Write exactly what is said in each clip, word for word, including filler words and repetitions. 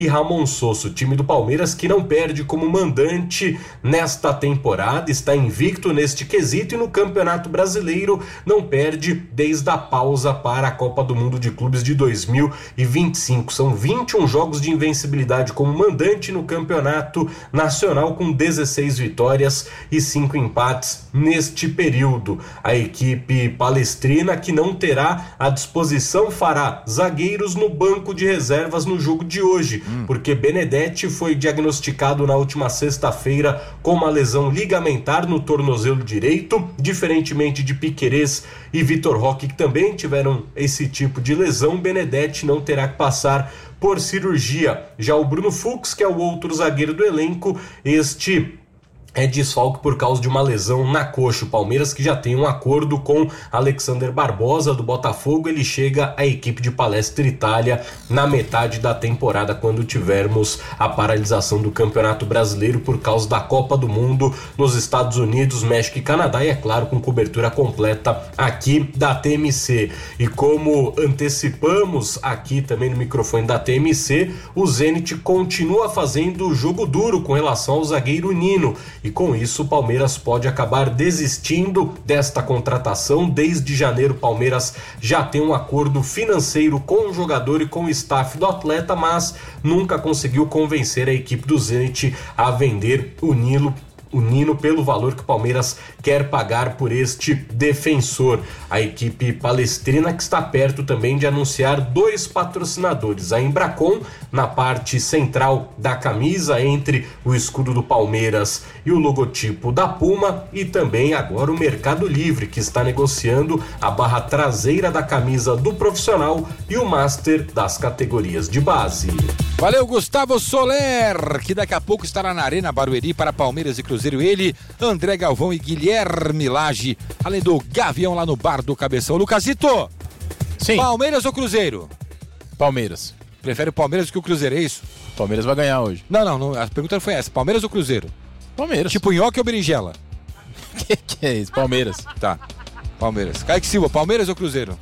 e Ramon Sosso, time do Palmeiras que não perde como mandante nesta temporada, está invicto neste quesito e no Campeonato Brasileiro não perde desde a pausa para a Copa do Mundo de Clubes de dois mil e vinte e cinco. São vinte e um jogos de invencibilidade como mandante no Campeonato Nacional, com dezesseis vitórias e cinco empates neste período. A equipe palestrina, que não terá à disposição, fará zagueiros no banco de reservas no jogo de hoje, porque Benedetti foi diagnosticado na última sexta-feira com uma lesão ligamentar no tornozelo direito, diferentemente de Piquerez e Vitor Roque, que também tiveram esse tipo de lesão. Benedetti não terá que passar por cirurgia. Já o Bruno Fux, que é o outro zagueiro do elenco, este é desfalque por causa de uma lesão na coxa. O Palmeiras, que já tem um acordo com Alexander Barbosa do Botafogo, ele chega à equipe de Palestra Itália na metade da temporada, quando tivermos a paralisação do Campeonato Brasileiro por causa da Copa do Mundo nos Estados Unidos, México e Canadá, e é claro, com cobertura completa aqui da T M C. E como antecipamos aqui também no microfone da T M C, o Zenit continua fazendo o jogo duro com relação ao zagueiro Nino, e com isso o Palmeiras pode acabar desistindo desta contratação. Desde janeiro o Palmeiras já tem um acordo financeiro com o jogador e com o staff do atleta, mas nunca conseguiu convencer a equipe do Zenit a vender o Nilo o Nino pelo valor que o Palmeiras quer pagar por este defensor. A equipe palestrina, que está perto também de anunciar dois patrocinadores, a Embracon na parte central da camisa, entre o escudo do Palmeiras e o logotipo da Puma, e também agora o Mercado Livre, que está negociando a barra traseira da camisa do profissional e o master das categorias de base. Valeu, Gustavo Soler, que daqui a pouco estará na Arena Barueri para Palmeiras e Cruzeiro. Ele, André Galvão e Guilherme Lage, além do Gavião lá no bar do Cabeção. Lucasito, sim. Palmeiras ou Cruzeiro? Palmeiras. Prefere o Palmeiras que o Cruzeiro, é isso? Palmeiras vai ganhar hoje. Não, não, não, a pergunta não foi essa. Palmeiras ou Cruzeiro? Palmeiras. Tipo nhoque ou berinjela? que, que é isso? Palmeiras. Tá, Palmeiras. Kaique Silva, Palmeiras ou Cruzeiro?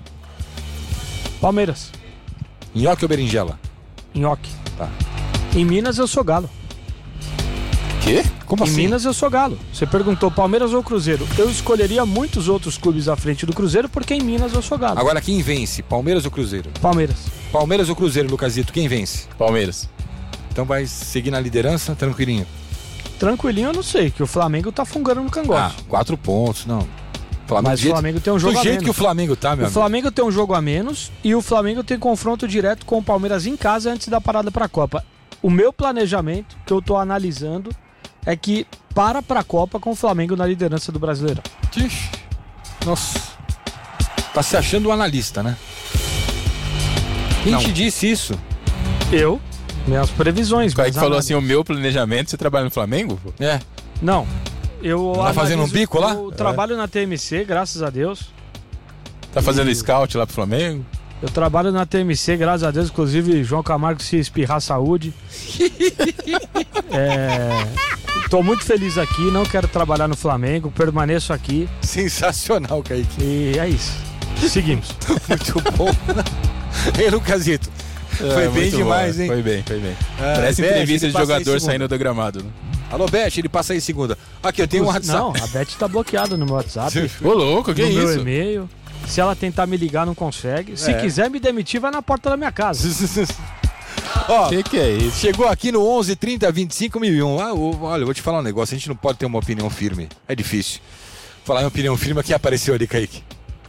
Palmeiras. Nhoque ou berinjela? Nhoque. Tá. Em Minas eu sou galo. Quê? Como em assim? Minas eu sou galo. Você perguntou Palmeiras ou Cruzeiro. Eu escolheria muitos outros clubes à frente do Cruzeiro, porque em Minas eu sou galo. Agora quem vence? Palmeiras ou Cruzeiro? Palmeiras. Palmeiras ou Cruzeiro, Lucasito? Quem vence? Palmeiras. Então vai seguir na liderança, tranquilinho? Tranquilinho eu não sei, que o Flamengo tá fungando no cangote. Ah, quatro pontos, não. Flamengo, mas o Flamengo tem um jogo a menos. Do jeito que o Flamengo tá, meu O amigo. Flamengo tem um jogo a menos e o Flamengo tem confronto direto com o Palmeiras em casa antes da parada pra Copa. O meu planejamento, que eu tô analisando, é que para pra Copa com o Flamengo na liderança do Brasileirão. Ixi. Nossa. Tá se achando um analista, né? Quem Não. te disse isso? Eu? Minhas previsões. O Kaique falou análises. assim, o meu planejamento, você trabalha no Flamengo? Pô? É. Não. Eu tá fazendo um bico lá? Eu trabalho é. na T M C, graças a Deus. Tá fazendo e... scout lá pro Flamengo? Eu trabalho na T M C, graças a Deus, inclusive João Camargo, se espirrar, saúde. é... Tô muito feliz aqui, não quero trabalhar no Flamengo, permaneço aqui. Sensacional, Kaique. E é isso. Seguimos. Muito bom. Ei, Lucasito. É, foi bem demais, bom. hein? Foi bem, foi bem. Ah, Parece Beth, entrevista de jogador saindo saindo do gramado, né? Alô, Beth, ele passa aí em segunda. Aqui, eu tenho um WhatsApp. Não, a Beth tá bloqueada no meu WhatsApp. Ô, louco, que no isso? No meu e-mail. Se ela tentar me ligar, não consegue. Se É. quiser me demitir, vai na porta da minha casa. Ó, que que é isso? Chegou aqui no onze, trinta, vinte e cinco mil e um. Ah, olha, eu vou te falar um negócio. A gente não pode ter uma opinião firme. É difícil. Falar em opinião firme, quem apareceu ali, Kaique?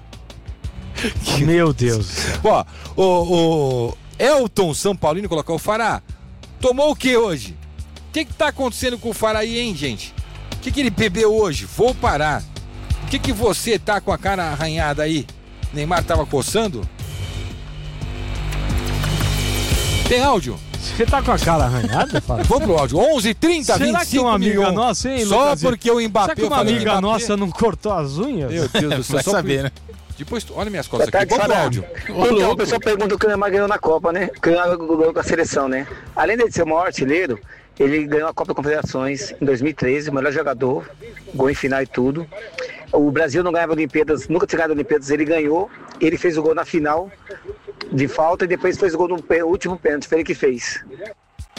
Meu Deus. Ó, o, o Elton São Paulino colocou o Fará. Tomou o que hoje? O que que tá acontecendo com o Fará aí, hein, gente? O que que ele bebeu hoje? Vou parar. O que que você tá com a cara arranhada aí? Neymar tava coçando? Tem áudio? Você tá com a cara arranhada, Fábio? Vamos pro áudio. onze, trinta, vinte e cinco Será que uma amiga nossa, hein, Só Lucas? porque o Mbappé... Será que uma eu falei amiga Mbappé? nossa não cortou as unhas? Meu Deus do céu. Vai só saber, por... né? Depois, tu- olha minhas costas Boa aqui. tarde, Vamos pro Fará. áudio. Então, o pessoal pergunta o que o Neymar ganhou na Copa, né? O que ele ganhou com a seleção, né? Além de ser o maior artilheiro, ele ganhou a Copa das Confederações em dois mil e treze, o melhor jogador, gol em final e tudo. O Brasil não ganhava Olimpíadas, nunca tinha ganhado Olimpíadas, ele ganhou. Ele fez o gol na final de falta e depois fez o gol no pé- último pênalti, foi ele que fez.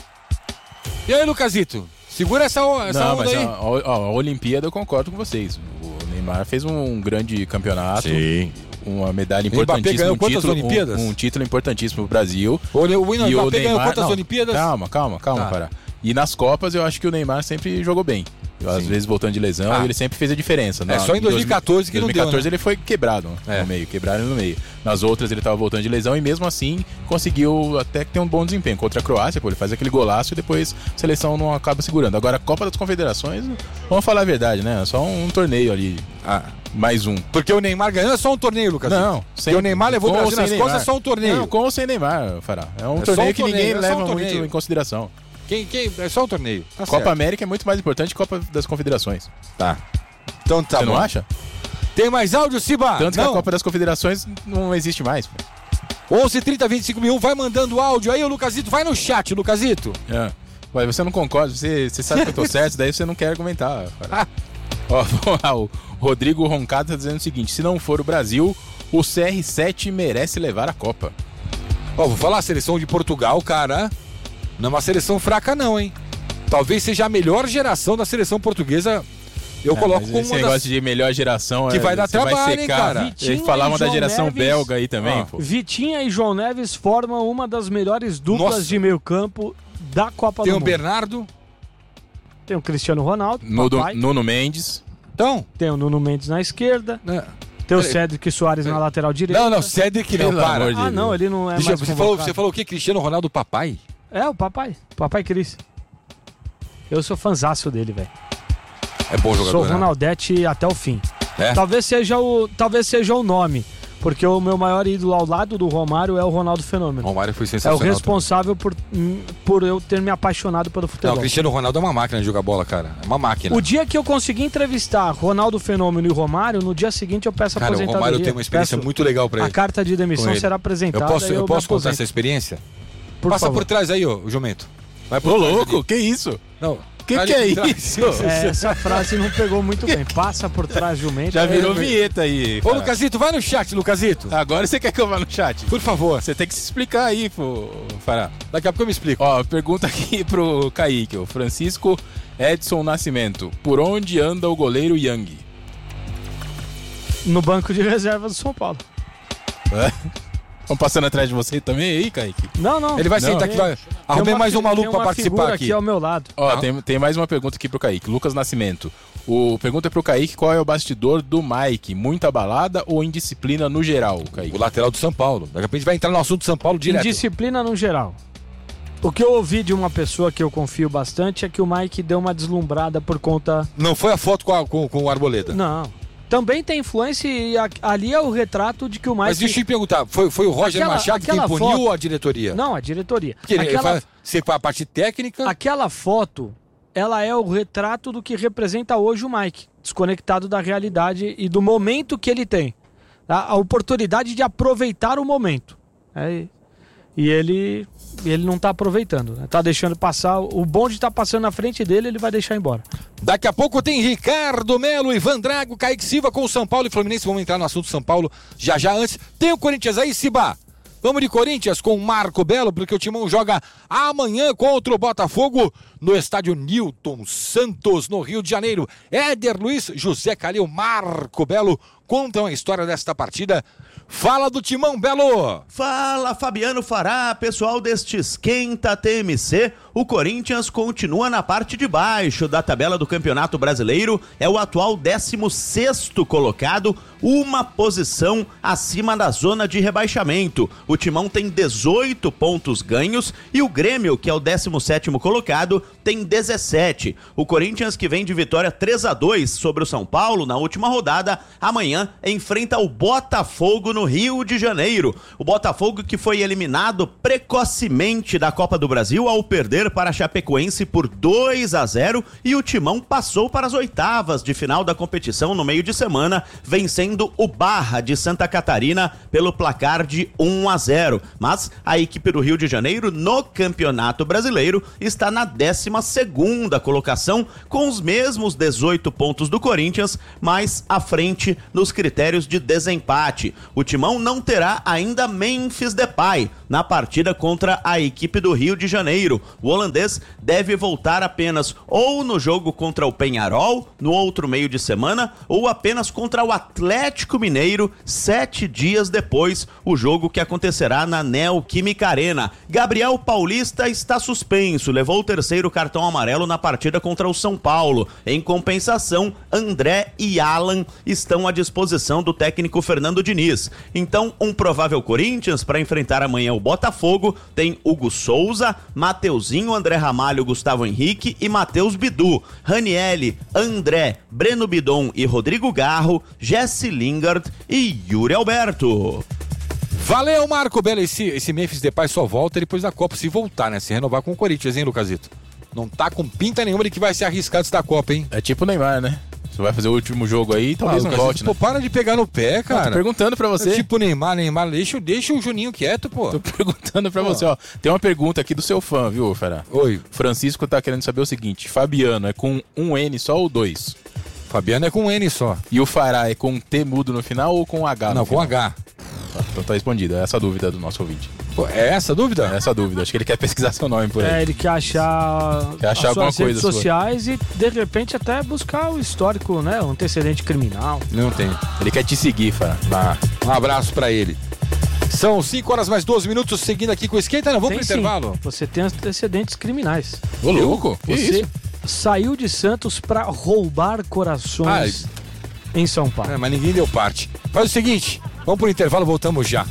E aí, Lucasito? Segura essa, essa Não, onda mas aí. A, a, a Olimpíada eu concordo com vocês. O Neymar fez um grande campeonato. Sim. Uma medalha O Mbappé importantíssima. ganhou Um quantas título, Olimpíadas? um, um título importantíssimo pro Brasil. O, o, o E Mbappé ganhou quantas não, Olimpíadas? Calma, calma, calma, Tá. para. E nas Copas eu acho que o Neymar sempre jogou bem. Às Sim. vezes voltando de lesão, Ah. ele sempre fez a diferença. É, só em dois mil e catorze que não dois mil e catorze deu, né? ele foi quebrado É. no meio, quebraram no meio. Nas outras ele estava voltando de lesão e mesmo assim conseguiu até ter um bom desempenho. Contra a Croácia, pô, ele faz aquele golaço e depois a seleção não acaba segurando. Agora a Copa das Confederações, vamos falar a verdade, né? É só um, um torneio ali. Ah. Mais um. Porque o Neymar ganhou é só um torneio, Lucas. Não, Porque o Neymar levou o com ou Brasil sem nas Neymar. costas, é só um torneio. Não, com ou sem Neymar, Fará. É um É só torneio um que torneio, ninguém é só leva um torneio. muito em consideração. Quem, quem, é só um torneio. Tá Copa certo. América é muito mais importante que Copa das Confederações. Tá. Então tá Você bom. não acha? Tem mais áudio, Ciba? Tanto que Não. a Copa das Confederações não existe mais. pô. onze trinta, vinte e cinco mil um, vai mandando áudio aí, o Lucasito. Vai no chat, Lucasito. É. Ué, você não concorda, você, você sabe que eu tô certo, daí você não quer argumentar. Fará. Ó, vamos lá, o Rodrigo Roncado tá dizendo o seguinte: se não for o Brasil, o C R sete merece levar a Copa. Ó, vou falar, a seleção de Portugal, cara, não é uma seleção fraca não, hein? Talvez seja a melhor geração da seleção portuguesa. Eu É, coloco mas como esse uma negócio das... de melhor geração Que é, vai dar você vai trabalho, hein, secar. cara? Ele falavam e da João geração Neves- belga aí também, Ó, pô. Vitinha e João Neves formam uma das melhores duplas Nossa. de meio campo da Copa Tem do o Mundo. Bernardo. Tem o Cristiano Ronaldo, Nuno, papai. Nuno Mendes. Então... Tem o Nuno Mendes na esquerda. né? Tem o Peraí. Cédric Soares na lateral direita. Não, não, Cedric não, Pelo para. amor de Ah, não, ele não é Deixa eu- mais você, falou, convocado. você falou o quê? Cristiano Ronaldo papai? É, o papai. Papai Cris. Eu sou fanzaço dele, velho. É bom jogador, Sou né? Ronaldete até o fim. É? Talvez seja o, talvez seja o nome, porque o meu maior ídolo ao lado do Romário é o Ronaldo Fenômeno. Romário foi É o sensacional. responsável por, hum, por eu ter me apaixonado pelo Não, futebol. o Cristiano Ronaldo é uma máquina de jogar bola, cara. É uma máquina. O dia que eu conseguir entrevistar Ronaldo Fenômeno e Romário, no dia seguinte eu peço a Cara, o aposentadoria. Romário tem uma experiência Peço muito legal pra A ele. carta de Com demissão ele. será apresentada. Eu posso, e eu me posso contar aposento. essa experiência? Por Passa favor. por trás aí, ô, Jumento. Vai Ô, por trás louco, ali. que isso? Não. Que Ali que é por trás. isso? É, essa frase não pegou muito bem. Passa por trás de um mente. Já virou É, vinheta aí. Ô, cara. Lucasito, vai no chat, Lucasito. Agora você quer que eu vá no chat? Por favor. Você tem que se explicar aí, pô, Fará. Daqui a pouco eu me explico. Ó, pergunta aqui pro Kaique, o Francisco Edson Nascimento. Por onde anda o goleiro Yang? No banco de reserva do São Paulo. Estão passando atrás de você também aí, Kaique? Não, não. Ele vai Não. sentar aqui, vai. Tem Arrumei uma mais um fi- maluco tem pra uma participar figura aqui. aqui ao meu lado. Ó, Ah. tem, tem mais uma pergunta aqui pro Kaique. Lucas Nascimento. O pergunta é pro Kaique qual é o bastidor do Mike? Muita balada ou indisciplina no geral, Kaique? O lateral do São Paulo. Daqui a pouco a gente vai entrar no assunto do São Paulo direto. Indisciplina no geral. O que eu ouvi de uma pessoa que eu confio bastante é que o Mike deu uma deslumbrada por conta. Não foi a foto com, a- com, com o Arboleda. Não. Também tem influência e a- ali é o retrato de que o Mike. Mas deixa eu te perguntar, foi, foi o Roger Aquela- Machado que aquela impuniu foto- ou a diretoria? Não, a diretoria. Porque ele Aquela, faz, você faz a parte técnica. aquela foto, ela é o retrato do que representa hoje o Mike, desconectado da realidade e do momento que ele tem. Tá? A oportunidade de aproveitar o momento. É, e ele, ele não está aproveitando. Né? Tá deixando passar. O bonde está passando na frente dele, ele vai deixar embora. Daqui a pouco tem Ricardo Melo, Ivan Drago, Kaique Silva com o São Paulo e Fluminense. Vamos entrar no assunto São Paulo já já antes. Tem o Corinthians aí, Ciba. Vamos de Corinthians com o Marco Belo, porque o Timão joga amanhã contra o Botafogo no estádio Newton Santos, no Rio de Janeiro. Éder Luiz, José Calil, Marco Belo contam a história desta partida. Fala do Timão, Belo! Fala, Fabiano Fará, pessoal deste Esquenta T M C. O Corinthians continua na parte de baixo da tabela do Campeonato Brasileiro, é o atual décimo sexto colocado, uma posição acima da zona de rebaixamento. O Timão tem dezoito pontos ganhos e o Grêmio, que é o décimo sétimo colocado, tem dezessete. O Corinthians, que vem de vitória três a dois sobre o São Paulo na última rodada, amanhã enfrenta o Botafogo no Rio de Janeiro. O Botafogo que foi eliminado precocemente da Copa do Brasil ao perder para a Chapecoense por dois a zero e o Timão passou para as oitavas de final da competição no meio de semana, vencendo o Barra de Santa Catarina pelo placar de um a zero. Mas a equipe do Rio de Janeiro no Campeonato Brasileiro está na décima segunda colocação com os mesmos dezoito pontos do Corinthians, mas à frente nos critérios de desempate. O Timão não terá ainda Memphis Depay na partida contra a equipe do Rio de Janeiro. O holandês deve voltar apenas ou no jogo contra o Peñarol, no outro meio de semana, ou apenas contra o Atlético Mineiro, sete dias depois, o jogo que acontecerá na Neoquímica Arena. Gabriel Paulista está suspenso, levou o terceiro cartão amarelo na partida contra o São Paulo. Em compensação, André e Alan estão à disposição do técnico Fernando Diniz. Então, um provável Corinthians para enfrentar amanhã o Botafogo tem Hugo Souza, Mateuzinho, André Ramalho, Gustavo Henrique e Matheus Bidu, Ranielli, André, Breno Bidon e Rodrigo Garro, Jesse Lingard e Yuri Alberto. Valeu, Marco Belo. Esse, esse Memphis Depay só volta depois da Copa, se voltar, né? Se renovar com o Corinthians, hein, Lucasito? Não tá com pinta nenhuma de que vai ser arriscado antes da Copa, hein? É tipo o Neymar, né? Você vai fazer o último jogo aí, talvez ah, não volte, né? Pô, para de pegar no pé, cara. Não, tô perguntando pra você. É tipo Neymar, Neymar, deixa, deixa o Juninho quieto, pô. Tô perguntando pra pô. você, ó. Tem uma pergunta aqui do seu fã, viu, Fera? Oi. Francisco tá querendo saber o seguinte, Fabiano é com um N só ou dois? Fabiano é com um N só. E o Fará é com T mudo no final ou com H no Não, final? com H. Tá, então tá respondido, é essa a dúvida do nosso ouvinte. Pô, é essa a dúvida? É essa a dúvida, acho que ele quer pesquisar seu nome por aí. É, ele quer achar, quer achar as alguma suas redes coisa sociais sua. E de repente até buscar o histórico, né? Um antecedente criminal. Não tem. Ele quer te seguir, Fará. Ah, um abraço pra ele. São cinco horas mais doze minutos, seguindo aqui com o Esquenta, não vamos Tem pro intervalo? Sim. Você tem antecedentes criminais. Ô, louco? Que Você isso? saiu de Santos pra roubar corações ah, em São Paulo. É, mas ninguém deu parte. Faz o seguinte, vamos pro intervalo, voltamos já.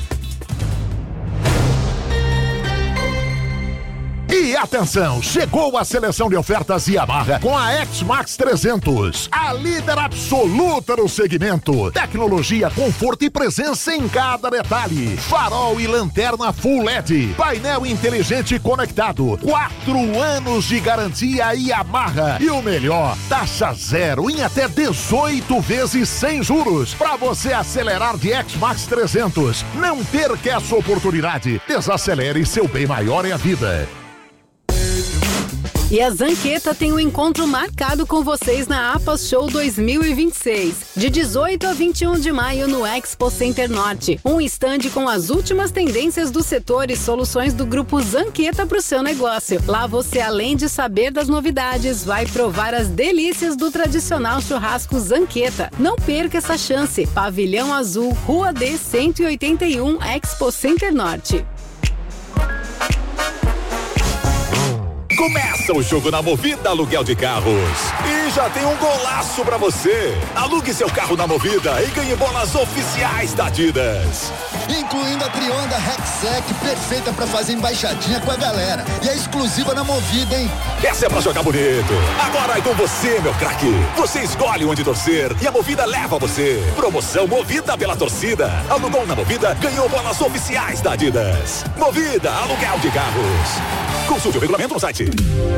E atenção, chegou a seleção de ofertas Yamaha com a X-Max trezentos, a líder absoluta no segmento. Tecnologia, conforto e presença em cada detalhe. Farol e lanterna Full L E D, painel inteligente conectado, quatro anos de garantia Yamaha. E o melhor, taxa zero em até dezoito vezes sem juros, para você acelerar de X-Max trezentos. Não perca essa oportunidade. Desacelere, seu bem maior é a vida. E a Zanqueta tem um encontro marcado com vocês na APAS Show dois mil e vinte e seis, de dezoito a vinte e um de maio no Expo Center Norte. Um estande com as últimas tendências do setor e soluções do grupo Zanqueta para o seu negócio. Lá você, além de saber das novidades, vai provar as delícias do tradicional churrasco Zanqueta. Não perca essa chance. Pavilhão Azul, Rua D cento e oitenta e um, Expo Center Norte. Começa o jogo na Movida Aluguel de Carros. E já tem um golaço pra você. Alugue seu carro na Movida e ganhe bolas oficiais da Adidas. Incluindo a Trionda Rexec, perfeita pra fazer embaixadinha com a galera. E é exclusiva na Movida, hein? Essa é pra jogar bonito. Agora é com você, meu craque. Você escolhe onde torcer e a Movida leva você. Promoção Movida pela torcida. Alugou na Movida, ganhou bolas oficiais da Adidas. Movida Aluguel de Carros. Consulte o regulamento no site.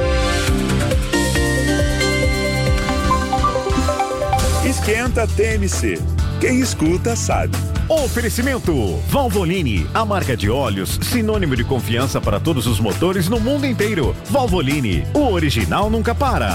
Esquenta T M C. Quem escuta sabe. Oferecimento Valvoline, a marca de óleos sinônimo de confiança para todos os motores no mundo inteiro. Valvoline, o original nunca para.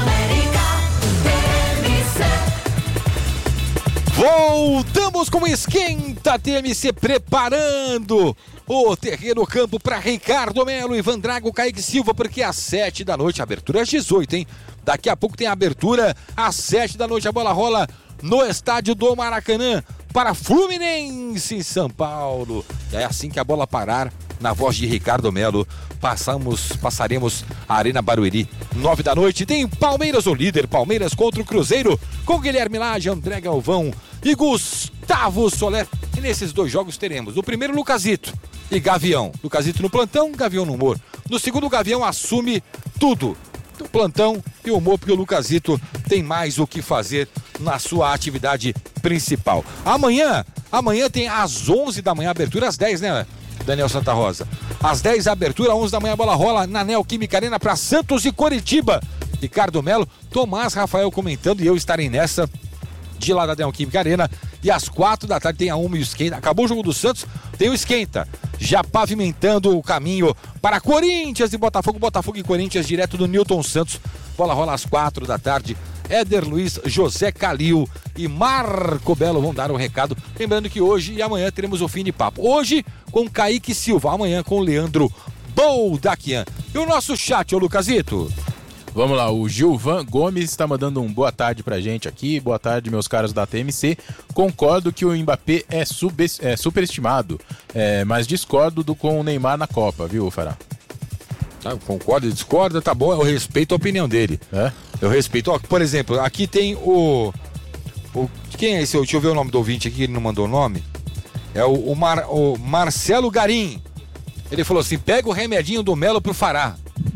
Voltamos com o Esquenta T M C, preparando o terreno campo para Ricardo Melo, Ivan Drago, Kaique Silva, porque às sete da noite, a abertura é às dezoito, hein? Daqui a pouco tem a abertura às sete da noite, a bola rola no estádio do Maracanã para Fluminense em São Paulo. É assim que a bola parar, na voz de Ricardo Melo, passamos, passaremos a Arena Barueri. Nove da noite tem Palmeiras, o líder Palmeiras contra o Cruzeiro, com Guilherme Lage, André Galvão e Gustavo Soler. E nesses dois jogos teremos no primeiro Lucasito e Gavião. Lucasito no plantão, Gavião no humor. No segundo, o Gavião assume tudo, do plantão e o humor, porque o Lucasito tem mais o que fazer na sua atividade principal. Amanhã, amanhã tem às onze da manhã, abertura às dez, né, Daniel Santa Rosa? Às dez, a abertura, onze da manhã, a bola rola na Neoquímica Arena para Santos e Coritiba. Ricardo Melo, Tomás Rafael comentando e eu estarei nessa de lá da Neoquímica Arena. E às quatro da tarde tem a uma e o Esquenta. Acabou o jogo do Santos, tem o Esquenta, já pavimentando o caminho para Corinthians e Botafogo. Botafogo e Corinthians, direto do Newton Santos. Bola rola às quatro da tarde. Éder Luiz, José Calil e Marco Belo vão dar um recado. Lembrando que hoje e amanhã teremos o fim de papo. Hoje com Kaique Silva, amanhã com Leandro Boldaquian. E o nosso chat, ô Lucasito? Vamos lá, o Gilvan Gomes está mandando um boa tarde pra gente aqui. Boa tarde, meus caros da T M C. Concordo que o Mbappé é, sub, é superestimado, é, mas discordo do com o Neymar na Copa, viu, Fará? Ah, concorda e discorda, tá bom, eu respeito a opinião dele. É? Eu respeito. Ó, por exemplo, aqui tem o, o... Quem é esse? Deixa eu ver o nome do ouvinte aqui, ele não mandou o nome. É o, o, Mar, o Marcelo Garim. Ele falou assim, pega o remedinho do Melo pro Fará.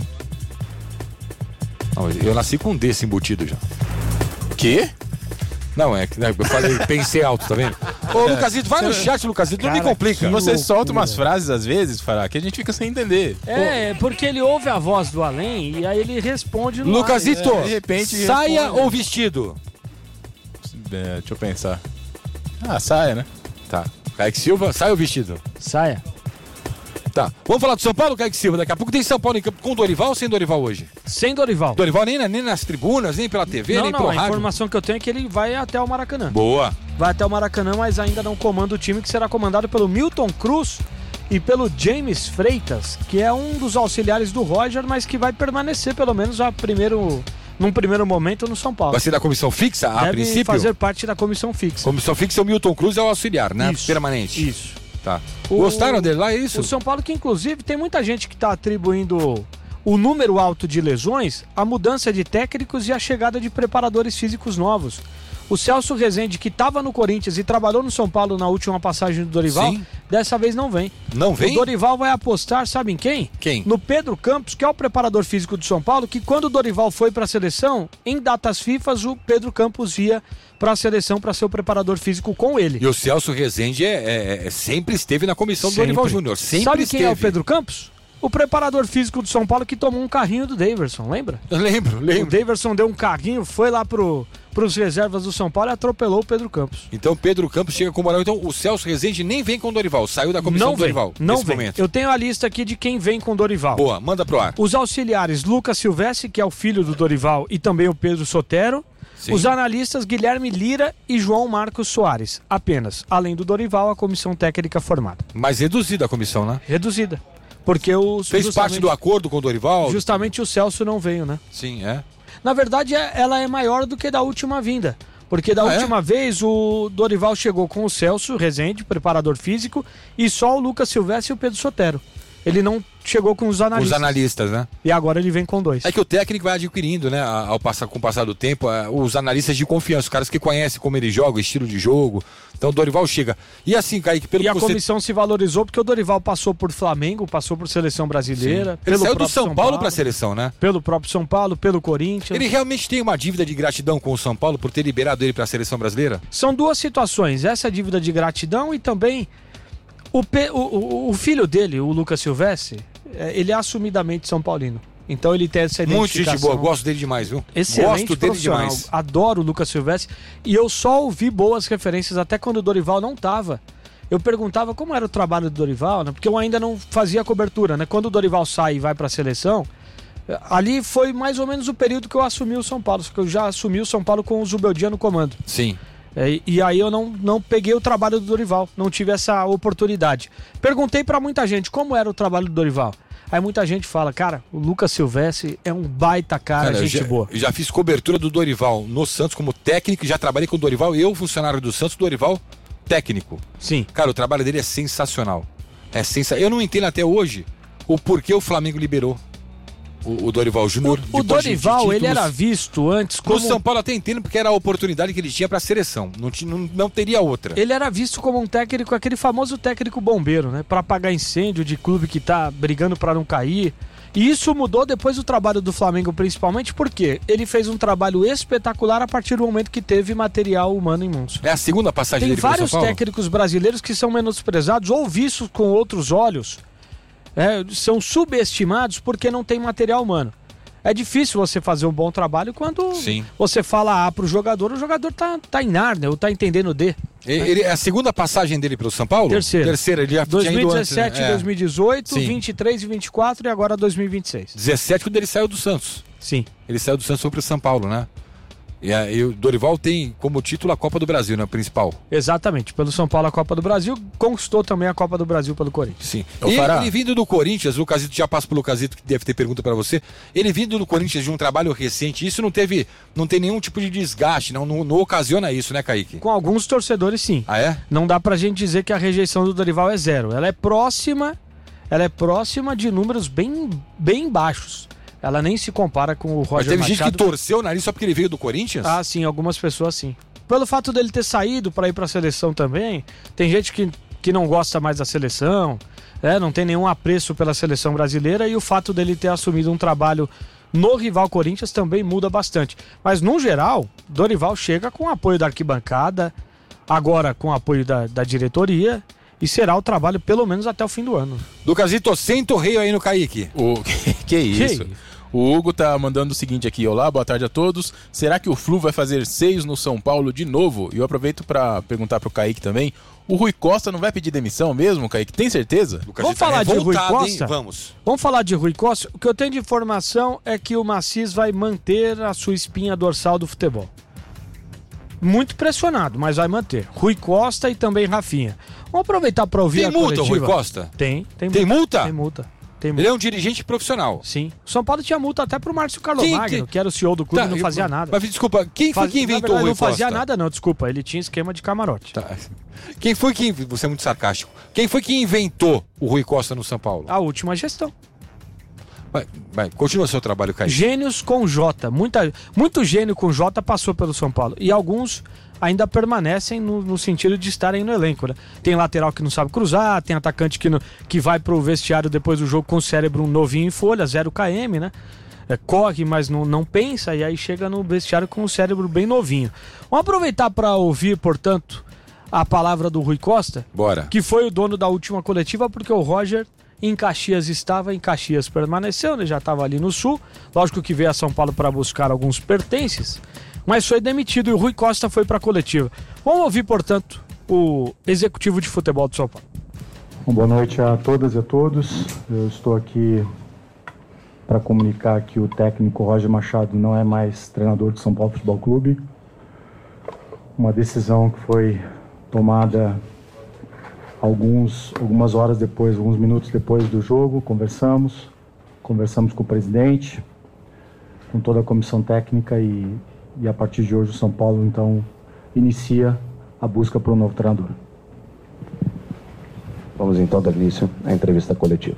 Não, eu nasci com um desse embutido já. Quê? Não, é que né, eu falei, pensei alto, tá vendo? Ô, Lucasito, vai no chat, Lucasito, não me complica. Você solta umas frases às vezes, Fará, que a gente fica sem entender. É, porque ele ouve a voz do além e aí ele responde no Lucasito, ar, é, de repente saia responde. ou vestido? É, deixa eu pensar. Ah, saia, né? Tá. Kaique Silva, saia ou vestido? Saia. Tá. Vamos falar do São Paulo, Kaique Silva. Daqui a pouco tem São Paulo em campo com Dorival ou sem Dorival hoje? Sem Dorival. Dorival nem, na, nem nas tribunas, nem pela T V, não, nem não, pelo a rádio. informação que eu tenho é que ele vai até o Maracanã. Boa. Vai até o Maracanã, mas ainda não comanda o time, que será comandado pelo Milton Cruz e pelo James Freitas, que é um dos auxiliares do Roger, mas que vai permanecer pelo menos a primeiro, num primeiro momento no São Paulo. Vai ser da comissão fixa, a Deve princípio? fazer parte da comissão fixa. Comissão fixa, o Milton Cruz é o auxiliar, né? Isso, permanente. Isso. Tá. O, Gostaram dele lá, é isso? O São Paulo que, inclusive, tem muita gente que está atribuindo o número alto de lesões à mudança de técnicos e à chegada de preparadores físicos novos. O Celso Rezende, que estava no Corinthians e trabalhou no São Paulo na última passagem do Dorival, Sim. dessa vez não vem. Não vem? O Dorival vai apostar, sabe em quem? Quem? No Pedro Campos, que é o preparador físico do São Paulo, que quando o Dorival foi para a seleção, em datas fifas, o Pedro Campos ia para a seleção para ser o preparador físico com ele. E o Celso Rezende é, é, é, sempre esteve na comissão do Dorival Júnior. Sempre Sabe esteve. quem é o Pedro Campos? O preparador físico do São Paulo que tomou um carrinho do Daverson, lembra? Eu lembro, lembro. O Daverson deu um carrinho, foi lá pro, pros reservas do São Paulo e atropelou o Pedro Campos. Então Pedro Campos chega com moral. Então o Celso Rezende nem vem com o Dorival, saiu da comissão Não do vem, Dorival não nesse vem. momento. Eu tenho a lista aqui de quem vem com o Dorival. Boa, manda pro ar. Os auxiliares Lucas Silvestre, que é o filho do Dorival, e também o Pedro Sotero. Sim. Os analistas Guilherme Lira e João Marcos Soares. Apenas. Além do Dorival, a comissão técnica formada. Mas reduzida a comissão, né? Reduzida. Porque os. Fez parte do acordo com o Dorival? Justamente o Celso não veio, né? Sim, é. Na verdade, é- ela é maior do que da última vinda. Porque da Ah, última vez o Dorival chegou com o Celso Rezende, preparador físico, e só o Lucas Silvestre e o Pedro Sotero. Ele não chegou com os analistas. Os analistas, né? E agora ele vem com dois. É que o técnico vai adquirindo, né, ao passar, com o passar do tempo, é, os analistas de confiança, os caras que conhecem como ele joga, o estilo de jogo. Então o Dorival chega. E assim, Kaique, pelo E a que você... comissão se valorizou porque o Dorival passou por Flamengo, passou por Seleção Brasileira. Ele Pelo saiu do próprio São, Paulo para a seleção, né? Pelo próprio São Paulo, pelo Corinthians. Ele realmente tem uma dívida de gratidão com o São Paulo por ter liberado ele para a seleção brasileira? São duas situações. Essa dívida de gratidão e também o, pe- o, o, o filho dele, o Lucas Silvestre, é, ele é assumidamente São Paulino. Então ele tem essa Muito identificação. gente boa, gosto dele demais, viu? Excelente Gosto dele profissional. demais. Adoro o Lucas Silvestre. E eu só ouvi boas referências até quando o Dorival não tava. Eu perguntava como era o trabalho do Dorival, né? Porque eu ainda não fazia cobertura, né? Quando o Dorival sai e vai para a seleção, ali foi mais ou menos o período que eu assumi o São Paulo, porque eu já assumi o São Paulo com o Zubeldia no comando. Sim. É, e aí eu não, não peguei o trabalho do Dorival, não tive essa oportunidade. Perguntei pra muita gente como era o trabalho do Dorival. Aí muita gente fala, cara, o Lucas Silvestre é um baita cara, Cara, eu gente já, boa. eu já fiz cobertura do Dorival no Santos como técnico, já trabalhei com o Dorival, eu, funcionário do Santos, Dorival, técnico. Sim. Cara, o trabalho dele é sensacional. É sensacional. Eu não entendo até hoje o porquê o Flamengo liberou o, o Dorival Júnior. O depois de- de Dorival, ele títulos. era visto antes No como... São Paulo até entendo porque era a oportunidade que ele tinha pra seleção. Não, tinha, não, não teria outra. Ele era visto como um técnico, aquele famoso técnico bombeiro, né? Pra apagar incêndio de clube que tá brigando pra não cair. E isso mudou depois do trabalho do Flamengo, principalmente porque ele fez um trabalho espetacular a partir do momento que teve material humano em mãos. É a segunda passagem Tem dele pelo vários São Paulo? técnicos brasileiros que são menosprezados ou vistos com outros olhos, é, são subestimados porque não tem material humano. É difícil você fazer um bom trabalho quando Sim. você fala A pro jogador, o jogador tá, tá em Narnia ou tá entendendo D. Ele, ele- é a segunda passagem dele pelo São Paulo? Terceira. Terceira, ele já tinha ido antes, né? dois mil e dezessete, É. dois mil e dezoito, Sim. vinte e três e vinte e quatro e agora dois mil e vinte e seis. dezessete quando ele saiu do Santos. Sim. Ele saiu do Santos e foi pro São Paulo, né? E, e o Dorival tem como título a Copa do Brasil, né? Principal. Exatamente. Pelo São Paulo a Copa do Brasil, conquistou também a Copa do Brasil pelo Corinthians. Sim. E ele vindo do Corinthians, o Lucasito, já passa pro Lucasito, que deve ter pergunta para você. Ele vindo do Corinthians de um trabalho recente, isso não teve, não tem nenhum tipo de desgaste, não, não, não ocasiona isso, né, Kaique? Com alguns torcedores, sim. Ah, é? Não dá pra gente dizer que a rejeição do Dorival é zero. Ela é próxima, ela é próxima de números bem, bem baixos. Ela nem se compara com o Roger Mas teve Machado. gente que torceu o nariz só porque ele veio do Corinthians? Ah, sim, algumas pessoas sim. Pelo fato dele ter saído para ir para a seleção também, tem gente que, que não gosta mais da seleção, né, não tem nenhum apreço pela seleção brasileira, e o fato dele ter assumido um trabalho no rival Corinthians também muda bastante. Mas, no geral, Dorival chega com o apoio da arquibancada, agora com o apoio da, da diretoria, e será o trabalho pelo menos até o fim do ano. Lucasito, senta o rei aí no Kaique. O... que isso? Que? O Hugo tá mandando o seguinte aqui: olá, boa tarde a todos. Será que o Flu vai fazer seis no São Paulo de novo? E eu aproveito para perguntar pro Kaique também. O Rui Costa não vai pedir demissão mesmo, Kaique? Tem certeza? Vamos falar de Rui Costa? Hein? Vamos. Vamos falar de Rui Costa? O que eu tenho de informação é que o Macis vai manter a sua espinha dorsal do futebol. Muito pressionado, mas vai manter. Rui Costa e também Rafinha. Vamos aproveitar para ouvir tem a multa, coletiva. Rui Costa? Tem. Tem, tem multa? Tem multa. Tem multa. Ele é um dirigente profissional. Sim. O São Paulo tinha multa até pro Márcio Carlos Magno, que... que era o C E O do clube, tá, não fazia eu... nada. Mas desculpa, quem foi Faz... que inventou verdade, o Rui Costa? Não fazia Costa? nada não, desculpa. Ele tinha esquema de camarote. Tá. Quem foi que... Você é muito sarcástico. Quem foi que inventou o Rui Costa no São Paulo? A última gestão. Vai, vai, continua seu trabalho, Caio. Gênios com J. Muita, muito gênio com J passou pelo São Paulo. E alguns ainda permanecem no, no sentido de estarem no elenco, né? Tem lateral que não sabe cruzar, tem atacante que, no, que vai pro vestiário depois do jogo com o cérebro novinho em folha, zero quilômetros, né? É, corre, mas não, não pensa, e aí chega no vestiário com o cérebro bem novinho. Vamos aproveitar para ouvir, portanto, a palavra do Rui Costa. Bora. Que foi o dono da última coletiva, porque o Roger... em Caxias estava, em Caxias permaneceu, né? Já estava ali no sul. Lógico que veio a São Paulo para buscar alguns pertences, mas foi demitido e o Rui Costa foi para a coletiva. Vamos ouvir, portanto, o executivo de futebol do São Paulo. Bom, boa noite a todas e a todos. Eu estou aqui para comunicar que o técnico Roger Machado não é mais treinador do São Paulo Futebol Clube. Uma decisão que foi tomada Alguns, algumas horas depois, alguns minutos depois do jogo, conversamos, conversamos com o presidente, com toda a comissão técnica e, e a partir de hoje o São Paulo, então, inicia a busca por um novo treinador. Vamos então dar início à entrevista coletiva.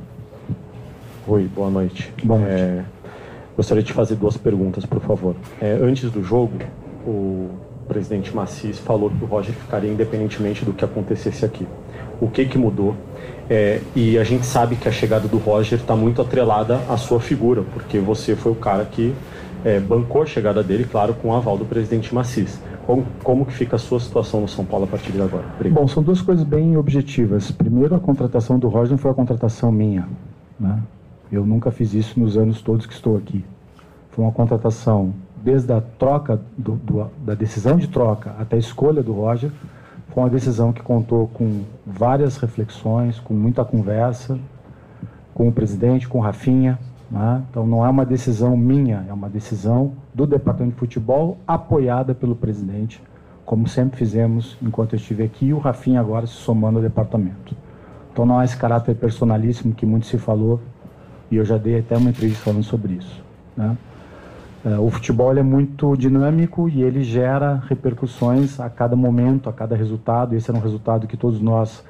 Oi, boa noite. Boa noite. É, gostaria de fazer duas perguntas, por favor. É, antes do jogo, o O presidente Macis falou que o Roger ficaria independentemente do que acontecesse aqui. O que que mudou? É, e a gente sabe que a chegada do Roger está muito atrelada à sua figura, porque você foi o cara que é, bancou a chegada dele, claro, com o aval do presidente Macis. Como, como que fica a sua situação no São Paulo a partir de agora? Obrigado. Bom, são duas coisas bem objetivas. Primeiro, a contratação do Roger não foi a contratação minha, né? Eu nunca fiz isso nos anos todos que estou aqui. Foi uma contratação... desde a troca, do, do, da decisão de troca até a escolha do Roger, foi uma decisão que contou com várias reflexões, com muita conversa, com o presidente, com o Rafinha, né? Então não é uma decisão minha, é uma decisão do Departamento de Futebol apoiada pelo presidente, como sempre fizemos enquanto eu estive aqui, e o Rafinha agora se somando ao departamento. Então não há esse caráter personalíssimo que muito se falou, e eu já dei até uma entrevista falando sobre isso, né? O futebol é muito dinâmico e ele gera repercussões a cada momento, a cada resultado. Esse era um resultado que todos nós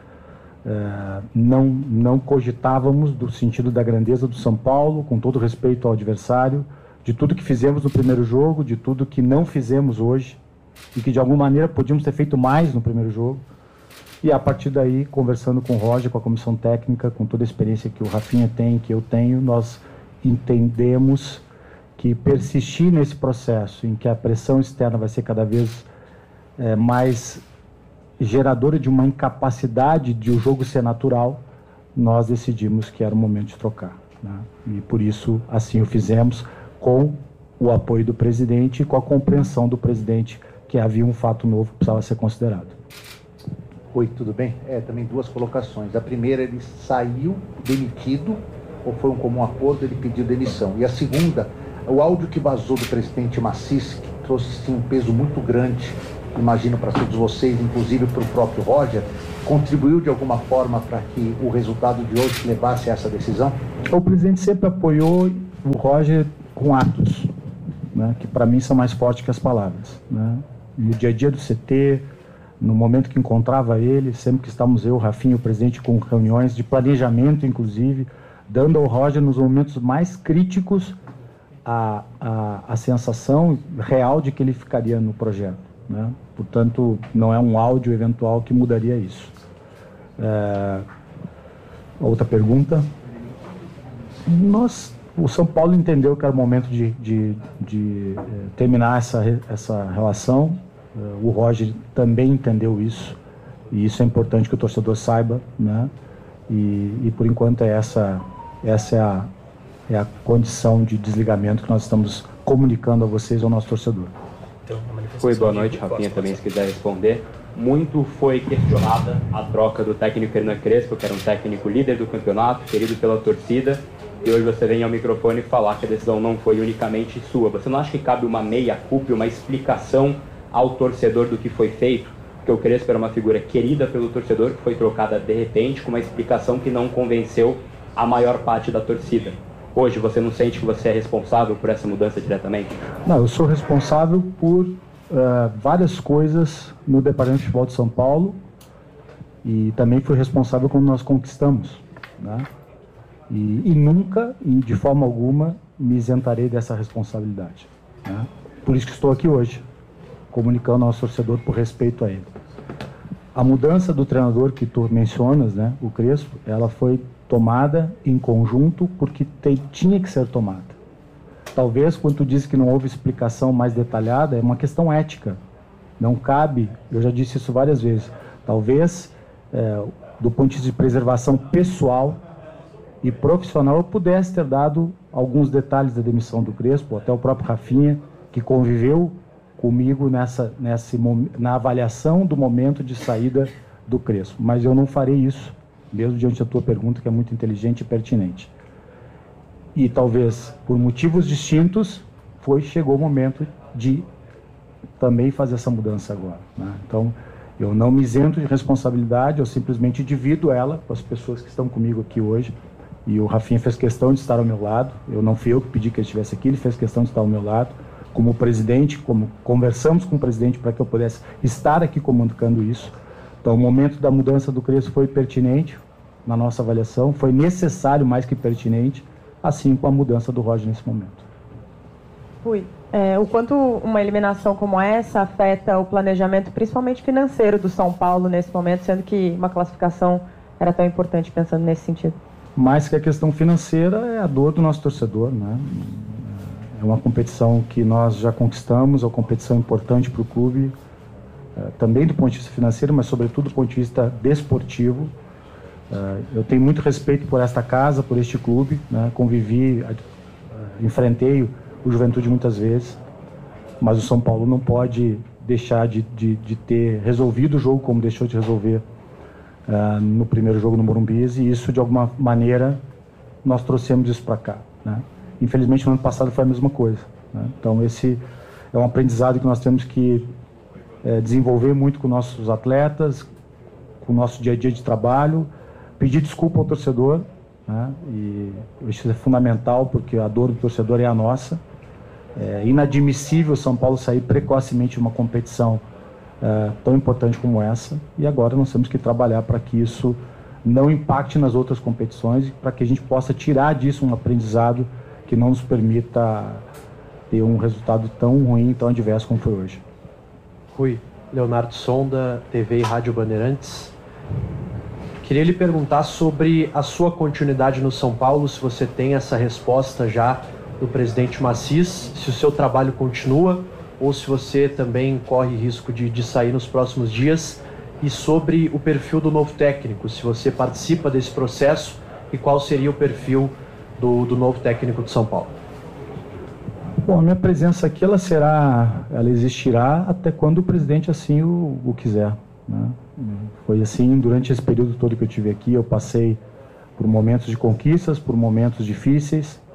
é, não, não cogitávamos, do sentido da grandeza do São Paulo, com todo respeito ao adversário, de tudo que fizemos no primeiro jogo, de tudo que não fizemos hoje e que de alguma maneira podíamos ter feito mais no primeiro jogo. E a partir daí, conversando com o Roger, com a comissão técnica, com toda a experiência que o Rafinha tem, que eu tenho, nós entendemos que persistir nesse processo em que a pressão externa vai ser cada vez é, mais geradora de uma incapacidade de o jogo ser natural, nós decidimos que era o momento de trocar, né? E por isso assim o fizemos, com o apoio do presidente e com a compreensão do presidente que havia um fato novo que precisava ser considerado. Oi, tudo bem? É, também duas colocações. A primeira, ele saiu demitido ou foi um comum acordo, ele pediu demissão? E a segunda, o áudio que vazou do presidente Macis, trouxe sim, um peso muito grande, imagino, para todos vocês, inclusive para o próprio Roger, contribuiu de alguma forma para que o resultado de hoje levasse a essa decisão? O presidente sempre apoiou o Roger com atos, né, que para mim são mais fortes que as palavras, né? No dia a dia do C T, no momento que encontrava ele, sempre que estávamos eu, o Rafinha, o presidente, com reuniões de planejamento, inclusive, dando ao Roger, nos momentos mais críticos, a, a, a sensação real de que ele ficaria no projeto, né? Portanto, não é um áudio eventual que mudaria isso. É... Outra pergunta. Nós, o São Paulo entendeu que era o momento de, de, de, de terminar essa, essa relação. O Roger também entendeu isso, e isso é importante que o torcedor saiba, né? E, e por enquanto é essa, essa é a, é a condição de desligamento que nós estamos comunicando a vocês, ao nosso torcedor. Foi, boa noite, Rafinha, também, se quiser responder. Muito foi questionada a troca do técnico Hernan Crespo, que era um técnico líder do campeonato, querido pela torcida, e hoje você vem ao microfone falar que a decisão não foi unicamente sua. Você não acha que cabe uma meia-culpa, uma explicação ao torcedor do que foi feito? Porque o Crespo era uma figura querida pelo torcedor, que foi trocada de repente, com uma explicação que não convenceu a maior parte da torcida. Hoje você não sente que você é responsável por essa mudança diretamente? Não, eu sou responsável por uh, várias coisas no Departamento de Futebol de São Paulo, e também fui responsável quando nós conquistamos, né? E, e nunca, e de forma alguma, me isentarei dessa responsabilidade, né? Por isso que estou aqui hoje, comunicando ao nosso torcedor por respeito a ele. A mudança do treinador que tu mencionas, né, o Crespo, ela foi tomada em conjunto porque te, tinha que ser tomada. Talvez, quando tu diz que não houve explicação mais detalhada, é uma questão ética. Não cabe, eu já disse isso várias vezes, talvez, é, do ponto de vista de preservação pessoal e profissional, eu pudesse ter dado alguns detalhes da demissão do Crespo, até o próprio Rafinha, que conviveu comigo nessa, nessa, na avaliação do momento de saída do Crespo. Mas eu não farei isso, mesmo diante da tua pergunta, que é muito inteligente e pertinente. E talvez, por motivos distintos, foi, chegou o momento de também fazer essa mudança agora, né? Então, eu não me isento de responsabilidade, eu simplesmente divido ela com as pessoas que estão comigo aqui hoje. E o Rafinha fez questão de estar ao meu lado. Eu não fui eu que pedi que ele estivesse aqui, ele fez questão de estar ao meu lado. Como presidente, como conversamos com o presidente para que eu pudesse estar aqui comunicando isso. Então, o momento da mudança do Crespo foi pertinente na nossa avaliação, foi necessário mais que pertinente, assim como a mudança do Roger nesse momento. Rui, é, o quanto uma eliminação como essa afeta o planejamento, principalmente financeiro, do São Paulo nesse momento, sendo que uma classificação era tão importante, pensando nesse sentido? Mais que a questão financeira, é a dor do nosso torcedor, né? É uma competição que nós já conquistamos, é uma competição importante para o clube, é, também do ponto de vista financeiro, mas sobretudo do ponto de vista desportivo. É, eu tenho muito respeito por esta casa, por este clube, né? Convivi, é, enfrentei o Juventude muitas vezes, mas o São Paulo não pode deixar de, de, de ter resolvido o jogo como deixou de resolver Uh, no primeiro jogo no Morumbi, e isso, de alguma maneira, nós trouxemos isso para cá, né? Infelizmente, no ano passado foi a mesma coisa, né? Então, esse é um aprendizado que nós temos que é, desenvolver muito com nossos atletas, com o nosso dia a dia de trabalho, pedir desculpa ao torcedor, né? E isso é fundamental, porque a dor do torcedor é a nossa. É inadmissível São Paulo sair precocemente de uma competição Uh, tão importante como essa, e agora nós temos que trabalhar para que isso não impacte nas outras competições e para que a gente possa tirar disso um aprendizado que não nos permita ter um resultado tão ruim, tão adverso como foi hoje. Rui, Leonardo Sonda, T V e Rádio Bandeirantes. Queria lhe perguntar sobre a sua continuidade no São Paulo, se você tem essa resposta já do presidente Massis, se o seu trabalho continua, ou se você também corre risco de, de sair nos próximos dias, e sobre o perfil do novo técnico, se você participa desse processo e qual seria o perfil do, do novo técnico de São Paulo. Bom, a minha presença aqui, ela será, ela existirá até quando o presidente assim o, o quiser, né? Foi assim durante esse período todo que eu tive aqui, eu passei por momentos de conquistas, por momentos difíceis,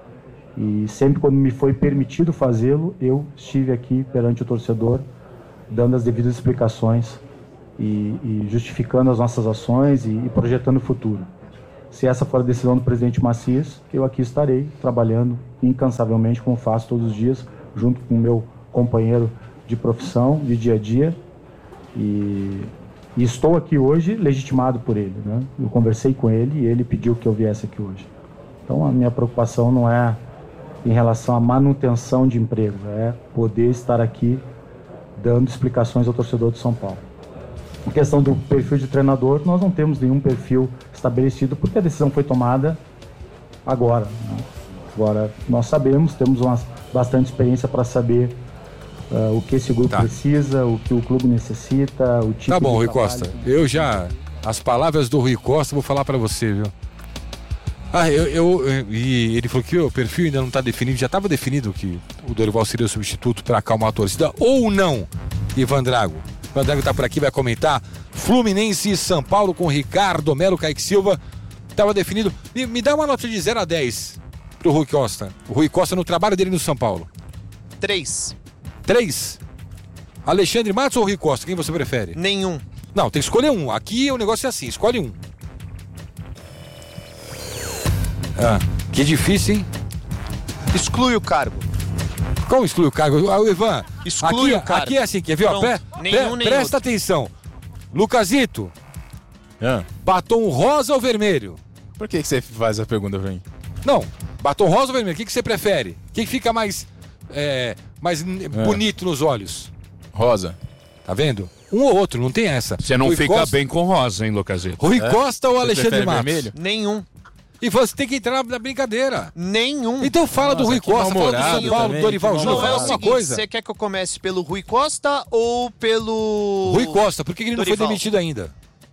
E sempre quando me foi permitido fazê-lo, eu estive aqui perante o torcedor, dando as devidas explicações e, e justificando as nossas ações e, e projetando o futuro. Se essa for a decisão do presidente Macias, eu aqui estarei trabalhando incansavelmente, como faço todos os dias, junto com o meu companheiro de profissão, de dia a dia. E, e estou aqui hoje legitimado por ele, né? Eu conversei com ele e ele pediu que eu viesse aqui hoje. Então a minha preocupação não é em relação à manutenção de emprego, é poder estar aqui dando explicações ao torcedor de São Paulo. A questão do perfil de treinador, nós não temos nenhum perfil estabelecido, porque a decisão foi tomada agora, né? Agora, nós sabemos, temos uma bastante experiência para saber uh, o que esse grupo tá. precisa, o que o clube necessita, o tipo Tá bom, de Rui trabalho. Costa, eu já... As palavras do Rui Costa, vou falar para você, viu? Ah, eu, eu, eu... E ele falou que o perfil ainda não está definido, já estava definido que o Dorival seria o substituto para acalmar a torcida, ou não, Ivan Drago? Ivan Drago tá por aqui, vai comentar. Fluminense e São Paulo com Ricardo Melo, Kaique Silva. Estava definido. Me, me dá uma nota de zero a dez pro Rui Costa. O Rui Costa no trabalho dele no São Paulo. Três. Três? Alexandre Matos ou Rui Costa? Quem você prefere? Nenhum. Não, tem que escolher um. Aqui o negócio é assim, escolhe um. Ah, que difícil, hein? Exclui o cargo. Como exclui o cargo? Ah, o Ivan, exclui aqui, o cargo. Aqui é assim, quer ver? Ó, pre, nenhum, pre, presta outro. atenção. Lucasito, ah. batom rosa ou vermelho? Por que, que você faz a pergunta pra mim? Não, batom rosa ou vermelho? O que, que você prefere? O que, que fica mais, é, mais é. bonito nos olhos? Rosa. Tá vendo? Um ou outro, não tem essa. Você não Rui fica Costa... bem com rosa, hein, Lucasito? Rui é? Costa ou Você Alexandre Matos? Vermelho? Nenhum. E você tem que entrar na brincadeira. Nenhum. Então fala Nossa, do Rui Costa, fala do São Paulo, também, Dorival Júnior, Não, é fala o alguma seguinte, coisa. você quer que eu comece pelo Rui Costa ou pelo... Rui Costa, por que ele não Dorival? foi demitido ainda?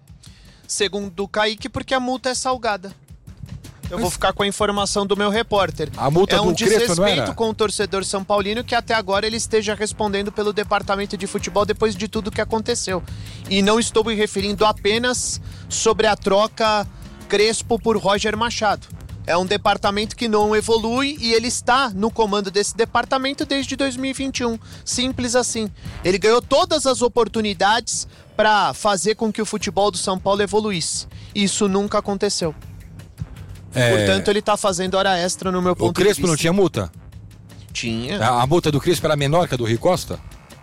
Segundo o Kaique, porque a multa é salgada. Eu vou ficar com a informação do meu repórter. A multa é um do Crespo não desrespeito era? com o torcedor são paulino que até agora ele esteja respondendo pelo departamento de futebol depois de tudo que aconteceu. E não estou me referindo apenas sobre a troca Crespo por Roger Machado. É um departamento que não evolui e ele está no comando desse departamento desde dois mil e vinte e um. Simples assim. Ele ganhou todas as oportunidades para fazer com que o futebol do São Paulo evoluísse. Isso nunca aconteceu. É... Portanto, ele está fazendo hora extra no meu ponto de vista. O Crespo não tinha multa? Tinha. A, a multa do Crespo era menor que a do Rui Costa?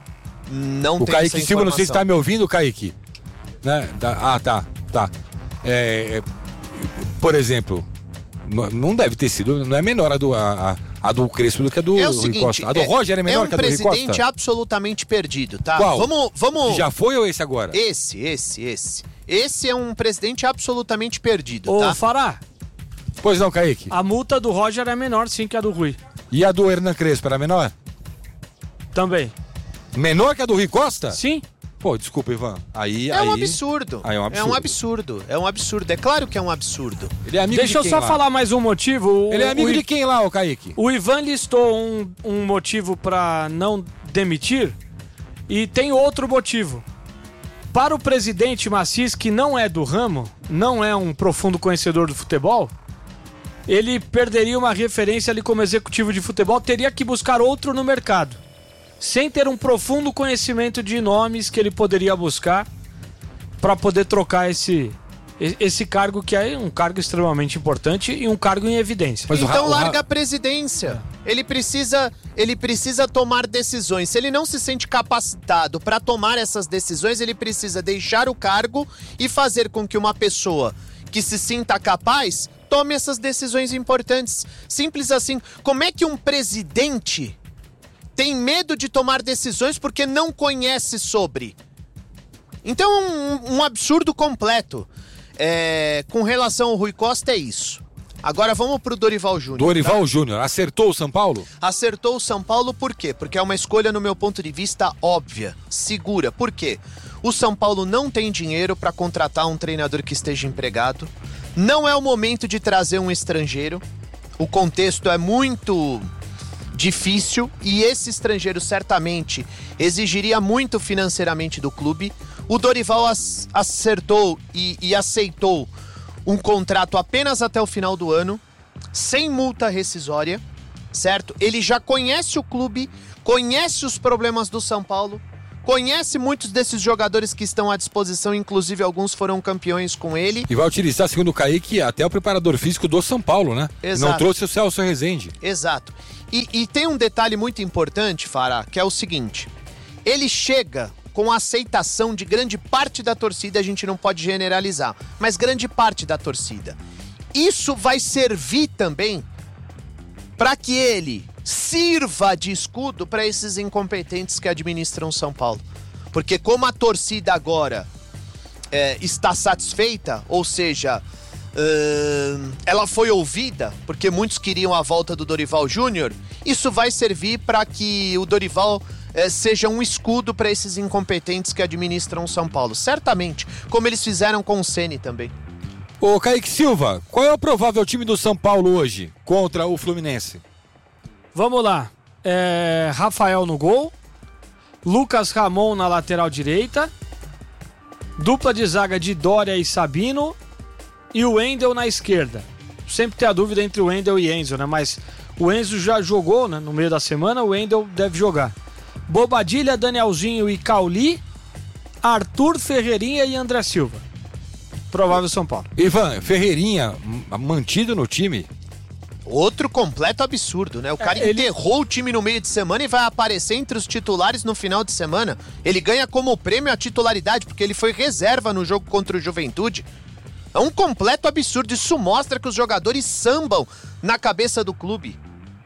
Não o tem Kaique essa Silva, não sei se informação. está me ouvindo, Kaique. Né? Da, ah, tá, tá. É, é, por exemplo, não, não deve ter sido, não é menor a do, a, a do Crespo do que a do é o Rui seguinte, Costa. A do é, Roger é menor um que a do Rui Costa? É um presidente absolutamente perdido, tá? Qual? Vamos, vamos... Já foi ou esse agora? Esse, esse, esse. Esse é um presidente absolutamente perdido, Ô, tá? Fará. Pois não, Kaique. A multa do Roger é menor sim que a do Rui. E a do Hernan Crespo era menor? Também. Menor que a do Rui Costa? Sim. Pô, desculpa, Ivan. Aí, É aí... um absurdo. Aí é um absurdo. É um absurdo. É um absurdo. É claro que é um absurdo. Ele é amigo Deixa de eu quem só lá? falar mais um motivo. O, Ele é amigo o, de quem lá, ô Kaique? O Ivan listou um, um motivo para não demitir e tem outro motivo. Para o presidente Macias, que não é do ramo, não é um profundo conhecedor do futebol, ele perderia uma referência ali como executivo de futebol, teria que buscar outro no mercado, sem ter um profundo conhecimento de nomes que ele poderia buscar para poder trocar esse, esse cargo, que é um cargo extremamente importante e um cargo em evidência. Mas então larga a presidência. Ele precisa, ele precisa tomar decisões. Se ele não se sente capacitado para tomar essas decisões, ele precisa deixar o cargo e fazer com que uma pessoa que se sinta capaz tome essas decisões importantes. Simples assim. Como é que um presidente tem medo de tomar decisões porque não conhece sobre? Então, um, um absurdo completo. É, com relação ao Rui Costa, é isso. Agora vamos pro Dorival Júnior. Dorival tá? Júnior, acertou o São Paulo? Acertou o São Paulo por quê? Porque é uma escolha, no meu ponto de vista, óbvia, segura. Por quê? O São Paulo não tem dinheiro para contratar um treinador que esteja empregado. Não é o momento de trazer um estrangeiro. O contexto é muito difícil e esse estrangeiro certamente exigiria muito financeiramente do clube. O Dorival acertou e, e aceitou um contrato apenas até o final do ano, sem multa rescisória, certo? Ele já conhece o clube, conhece os problemas do São Paulo, conhece muitos desses jogadores que estão à disposição, inclusive alguns foram campeões com ele. E vai utilizar, segundo o Kaique, até o preparador físico do São Paulo, né? Exato. Não trouxe o Celso Rezende. Exato. E, e tem um detalhe muito importante, Fará, que é o seguinte: ele chega com a aceitação de grande parte da torcida, a gente não pode generalizar, mas grande parte da torcida. Isso vai servir também para que ele sirva de escudo para esses incompetentes que administram São Paulo. Porque como a torcida agora é, está satisfeita, ou seja, uh, ela foi ouvida, porque muitos queriam a volta do Dorival Júnior, isso vai servir para que o Dorival é, seja um escudo para esses incompetentes que administram São Paulo. Certamente, como eles fizeram com o Ceni também. Ô Kaique Silva, qual é o provável time do São Paulo hoje contra o Fluminense? Vamos lá. É, Rafael no gol. Lucas Ramon na lateral direita. Dupla de zaga de Dória e Sabino. E o Wendel na esquerda. Sempre tem a dúvida entre o Wendel e Enzo, né? Mas o Enzo já jogou, né? No meio da semana, o Wendel deve jogar. Bobadilha, Danielzinho e Cauli. Arthur, Ferreirinha e André Silva. Provável São Paulo. Ivan, Ferreirinha mantido no time. Outro completo absurdo, né? O cara é, ele... enterrou o time no meio de semana e vai aparecer entre os titulares no final de semana. Ele ganha como prêmio a titularidade, porque ele foi reserva no jogo contra o Juventude. É um completo absurdo. Isso mostra que os jogadores sambam na cabeça do clube.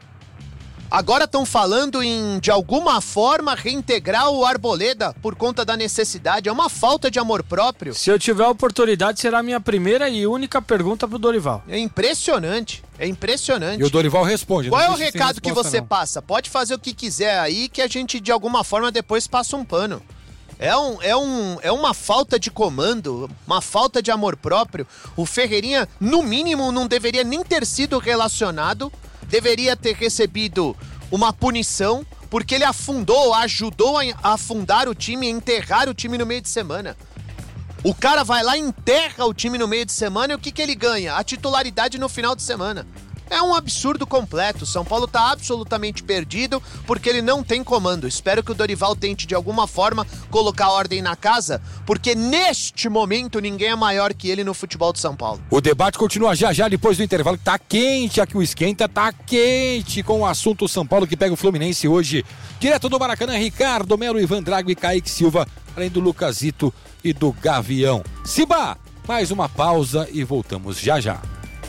Agora estão falando em, de alguma forma, reintegrar o Arboleda por conta da necessidade. É uma falta de amor próprio. Se eu tiver a oportunidade, será a minha primeira e única pergunta pro Dorival. É impressionante, é impressionante. E o Dorival responde. Qual é o recado que você passa? Pode fazer o que quiser aí, que a gente, de alguma forma, depois passa um pano. É, um, é, um, é uma falta de comando, uma falta de amor próprio. O Ferreirinha, no mínimo, não deveria nem ter sido relacionado. Deveria ter recebido uma punição, porque ele afundou, ajudou a afundar o time, a enterrar o time no meio de semana. O cara vai lá e enterra o time no meio de semana e o que, que ele ganha? A titularidade no final de semana. É um absurdo completo. São Paulo está absolutamente perdido porque ele não tem comando. Espero que o Dorival tente de alguma forma colocar ordem na casa, porque neste momento ninguém é maior que ele no futebol de São Paulo. O debate continua já já depois do intervalo. Tá quente aqui o Esquenta, tá quente com o assunto São Paulo que pega o Fluminense hoje. Direto do Maracanã, Ricardo Melo, Ivan Drago e Kaique Silva, além do Lucasito e do Gavião. Siba, mais uma pausa e voltamos já já.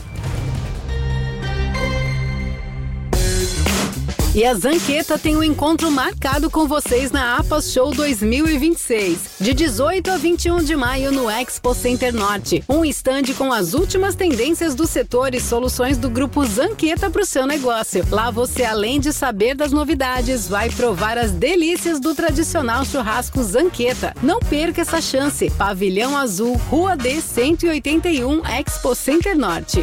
E a Zanqueta tem um encontro marcado com vocês na APAS Show dois mil e vinte e seis, de dezoito a vinte e um de maio no Expo Center Norte. Um estande com as últimas tendências do setor e soluções do grupo Zanqueta para o seu negócio. Lá você, além de saber das novidades, vai provar as delícias do tradicional churrasco Zanqueta. Não perca essa chance. Pavilhão Azul, Rua D cento e oitenta e um, Expo Center Norte.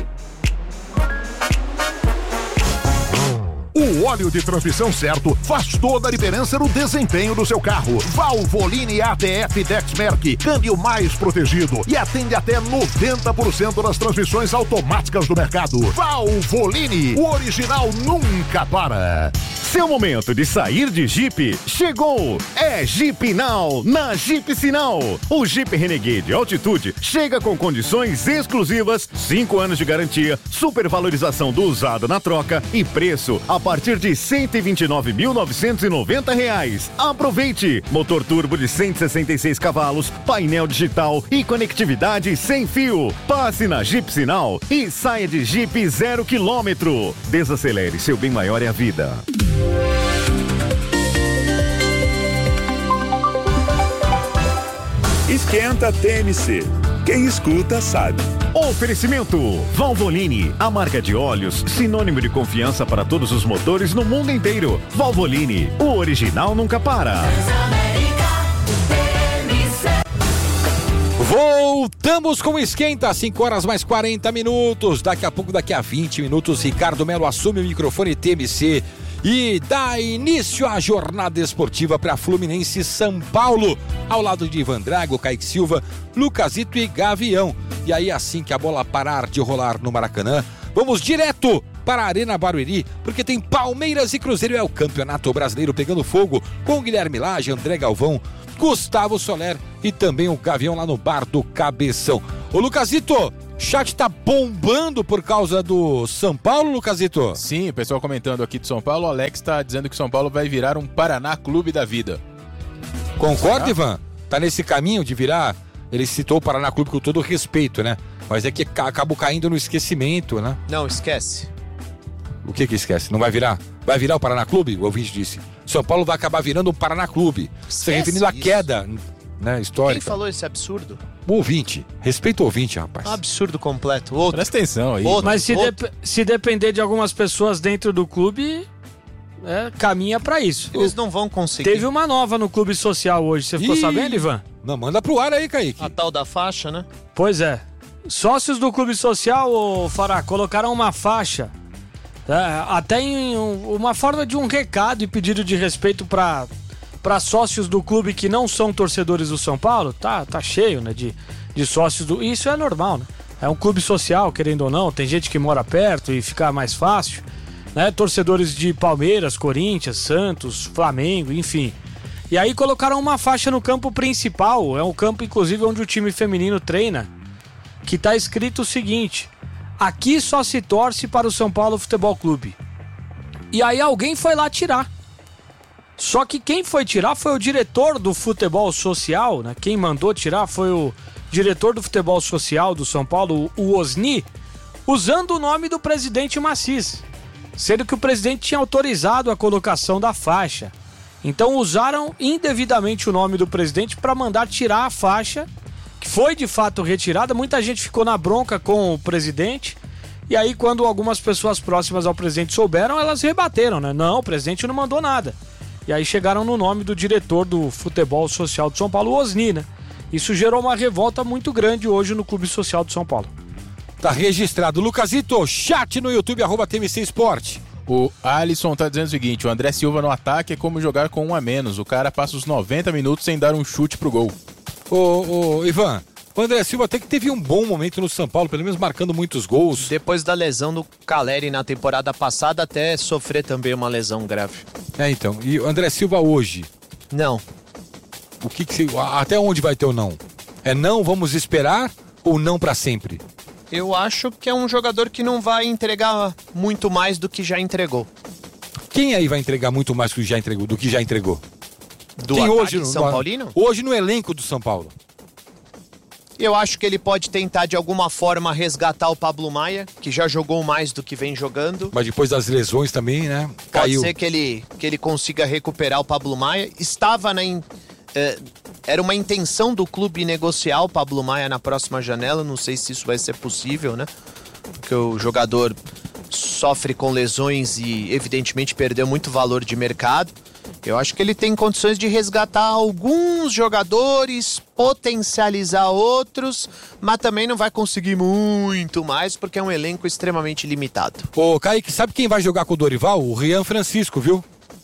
O óleo de transmissão certo faz toda a diferença no desempenho do seu carro. Valvoline A T F Dexmerc, câmbio mais protegido e atende até noventa por cento das transmissões automáticas do mercado. Valvoline, o original nunca para. Seu momento de sair de Jeep chegou! É Jeep Now, na Jeep Sinal. O Jeep Renegade Altitude chega com condições exclusivas, cinco anos de garantia, supervalorização do usado na troca e preço a partir de cento e vinte e nove mil novecentos e noventa reais. Aproveite! Motor turbo de cento e sessenta e seis cavalos, painel digital e conectividade sem fio. Passe na Jeep Sinal e saia de Jeep zero quilômetro. Desacelere, seu bem maior é a vida. Esquenta T M C. Quem escuta sabe. Oferecimento Valvoline, a marca de óleos sinônimo de confiança para todos os motores no mundo inteiro. Valvoline, o original nunca para. Voltamos com o Esquenta, cinco horas mais quarenta minutos. Daqui a pouco, daqui a vinte minutos, Ricardo Melo assume o microfone T M C e dá início à jornada esportiva para Fluminense São Paulo, ao lado de Ivan Drago, Kaique Silva, Lucasito e Gavião. E aí, assim que a bola parar de rolar no Maracanã, vamos direto para a Arena Barueri, porque tem Palmeiras e Cruzeiro, é o Campeonato Brasileiro pegando fogo, com Guilherme Lage, André Galvão, Gustavo Soler e também o Gavião lá no Bar do Cabeção. Ô Lucasito, chat tá bombando por causa do São Paulo, Lucasito? Sim, o pessoal comentando aqui de São Paulo, o Alex tá dizendo que o São Paulo vai virar um Paraná Clube da vida. Concorda, Ah. Ivan? Tá nesse caminho de virar? Ele citou o Paraná Clube com todo respeito, né? Mas é que ca- acabou caindo no esquecimento, né? Não, esquece. O que que esquece? Não vai virar? Vai virar o Paraná Clube? O ouvinte disse. São Paulo vai acabar virando o Paraná Clube. Se referindo à isso. queda, né, histórica. Quem falou esse absurdo? O ouvinte. Respeita o ouvinte, rapaz. Um absurdo completo. Outro. Presta atenção aí. Outro. Mas se, Outro. dep- se depender de algumas pessoas dentro do clube, é, caminha pra isso. Eles não vão conseguir. Teve uma nova no clube social hoje, você ficou Ih. sabendo, Ivan? Não, manda pro ar aí, Kaique. A tal da faixa, né? Pois é. Sócios do clube social, ô Fará, colocaram uma faixa, é, até em um- uma forma de um recado e pedido de respeito para para sócios do clube que não são torcedores do São Paulo. Tá, tá cheio, né, de, de sócios do... Isso é normal, né? É um clube social, querendo ou não, tem gente que mora perto e fica mais fácil, né? Torcedores de Palmeiras, Corinthians, Santos, Flamengo, enfim. E aí colocaram uma faixa no campo principal, é um campo inclusive onde o time feminino treina, que tá escrito o seguinte: aqui só se torce para o São Paulo Futebol Clube. E aí alguém foi lá tirar. Só que quem foi tirar foi o diretor do futebol social, né? Quem mandou tirar foi o diretor do futebol social do São Paulo, o Osni, usando o nome do presidente Macis, sendo que o presidente tinha autorizado a colocação da faixa. Então usaram indevidamente o nome do presidente para mandar tirar a faixa, que foi de fato retirada. Muita gente ficou na bronca com o presidente. E aí, quando algumas pessoas próximas ao presidente souberam, elas rebateram, né? Não, o presidente não mandou nada. E aí chegaram no nome do diretor do futebol social de São Paulo, o Osni, né? Isso gerou uma revolta muito grande hoje no Clube Social de São Paulo. Tá registrado. Lucasito, chat no YouTube, arroba T M C Esporte. O Alisson tá dizendo o seguinte: o André Silva no ataque é como jogar com um a menos. O cara passa os noventa minutos sem dar um chute pro gol. Ô, ô, Ivan, o André Silva até que teve um bom momento no São Paulo, pelo menos marcando muitos gols. Depois da lesão do Caleri na temporada passada, até sofrer também uma lesão grave. É, então. E o André Silva hoje? Não. O que que se... Até onde vai ter o não? É não, vamos esperar ou não pra sempre? Eu acho que é um jogador que não vai entregar muito mais do que já entregou. Quem aí vai entregar muito mais do que já entregou? Do que já entregou? Do Quem ataque hoje no, São no- Paulino? Hoje no elenco do São Paulo. Eu acho que ele pode tentar de alguma forma resgatar o Pablo Maia, que já jogou mais do que vem jogando. Mas depois das lesões também, né? Pode Caiu. ser que ele, que ele consiga recuperar o Pablo Maia. Estava na... in- eh, era uma intenção do clube negociar o Pablo Maia na próxima janela. Não sei se isso vai ser possível, né? Porque o jogador sofre com lesões e evidentemente perdeu muito valor de mercado. Eu acho que ele tem condições de resgatar alguns jogadores, potencializar outros, mas também não vai conseguir muito mais porque é um elenco extremamente limitado. Ô, Kaique, sabe quem vai jogar com o Dorival? O Rian Francisco, viu?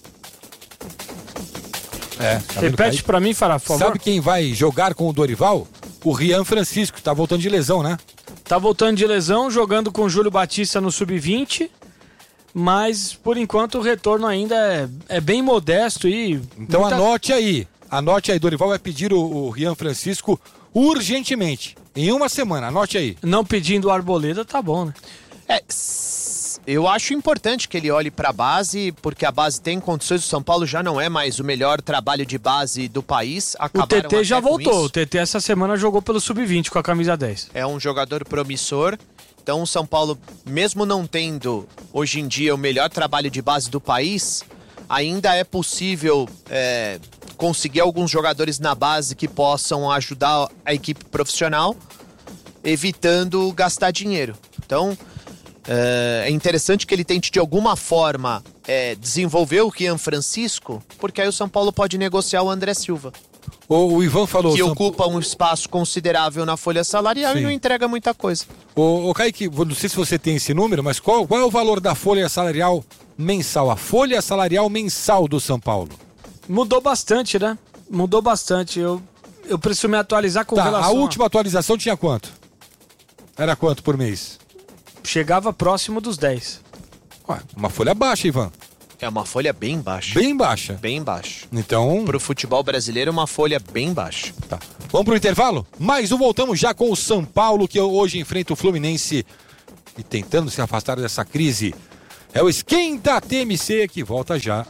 É, tá vendo, Repete Kaique? pra mim, Fará, por favor. Sabe quem vai jogar com o Dorival? O Rian Francisco, tá voltando de lesão, né? Tá voltando de lesão, jogando com o Júlio Batista no sub vinte, mas por enquanto o retorno ainda é, é bem modesto e... Então muita- anote aí, anote aí, Dorival vai pedir o, o Rian Francisco urgentemente, em uma semana, anote aí. Não pedindo o Arboleda, tá bom, né? É, s- eu acho importante que ele olhe para a base, porque a base tem condições. O São Paulo já não é mais o melhor trabalho de base do país. O Acabaram T T já até com voltou, isso. o T T essa semana jogou pelo sub vinte com a camisa dez. É um jogador promissor. Então o São Paulo, mesmo não tendo hoje em dia o melhor trabalho de base do país, ainda é possível é, conseguir alguns jogadores na base que possam ajudar a equipe profissional, evitando gastar dinheiro. Então é, é interessante que ele tente de alguma forma é, desenvolver o Rian Francisco, porque aí o São Paulo pode negociar o André Silva. O, o Ivan falou... Que São... ocupa um espaço considerável na folha salarial Sim. e não entrega muita coisa. Ô, ô Kaique, não sei se você tem esse número, mas qual, qual é o valor da folha salarial mensal? A folha salarial mensal do São Paulo? Mudou bastante, né? Mudou bastante. Eu, eu preciso me atualizar com Tá, relação... a última atualização tinha quanto? Era quanto por mês? Chegava próximo dos dez. Ué, uma folha baixa, Ivan. É uma folha bem baixa. Bem baixa. Bem baixa. Então... Pro futebol brasileiro, uma folha bem baixa. Tá. Vamos pro intervalo? Mais um, voltamos já com o São Paulo, que hoje enfrenta o Fluminense e tentando se afastar dessa crise. É o Esquenta T M C que volta já.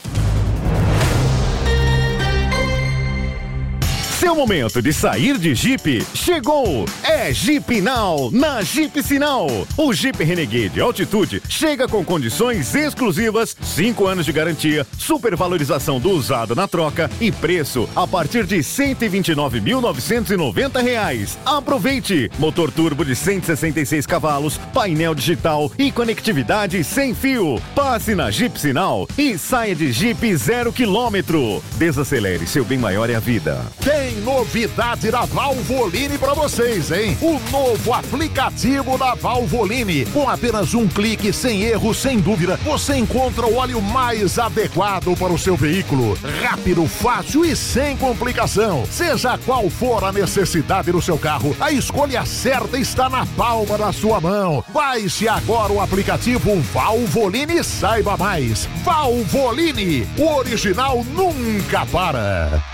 Seu momento de sair de Jeep chegou! É Jeep Now na Jeep Sinal. O Jeep Renegade Altitude chega com condições exclusivas, cinco anos de garantia, supervalorização do usado na troca e preço a partir de cento e vinte e nove mil novecentos e noventa reais. Aproveite! Motor turbo de cento e sessenta e seis cavalos, painel digital e conectividade sem fio. Passe na Jeep Sinal e saia de Jeep zero quilômetro. Desacelere, seu bem maior é a vida. Tem novidade da Valvoline pra vocês, hein? O novo aplicativo da Valvoline. Com apenas um clique, sem erro, sem dúvida, você encontra o óleo mais adequado para o seu veículo. Rápido, fácil e sem complicação. Seja qual for a necessidade do seu carro, a escolha certa está na palma da sua mão. Baixe agora o aplicativo Valvoline e saiba mais. Valvoline, o original nunca para.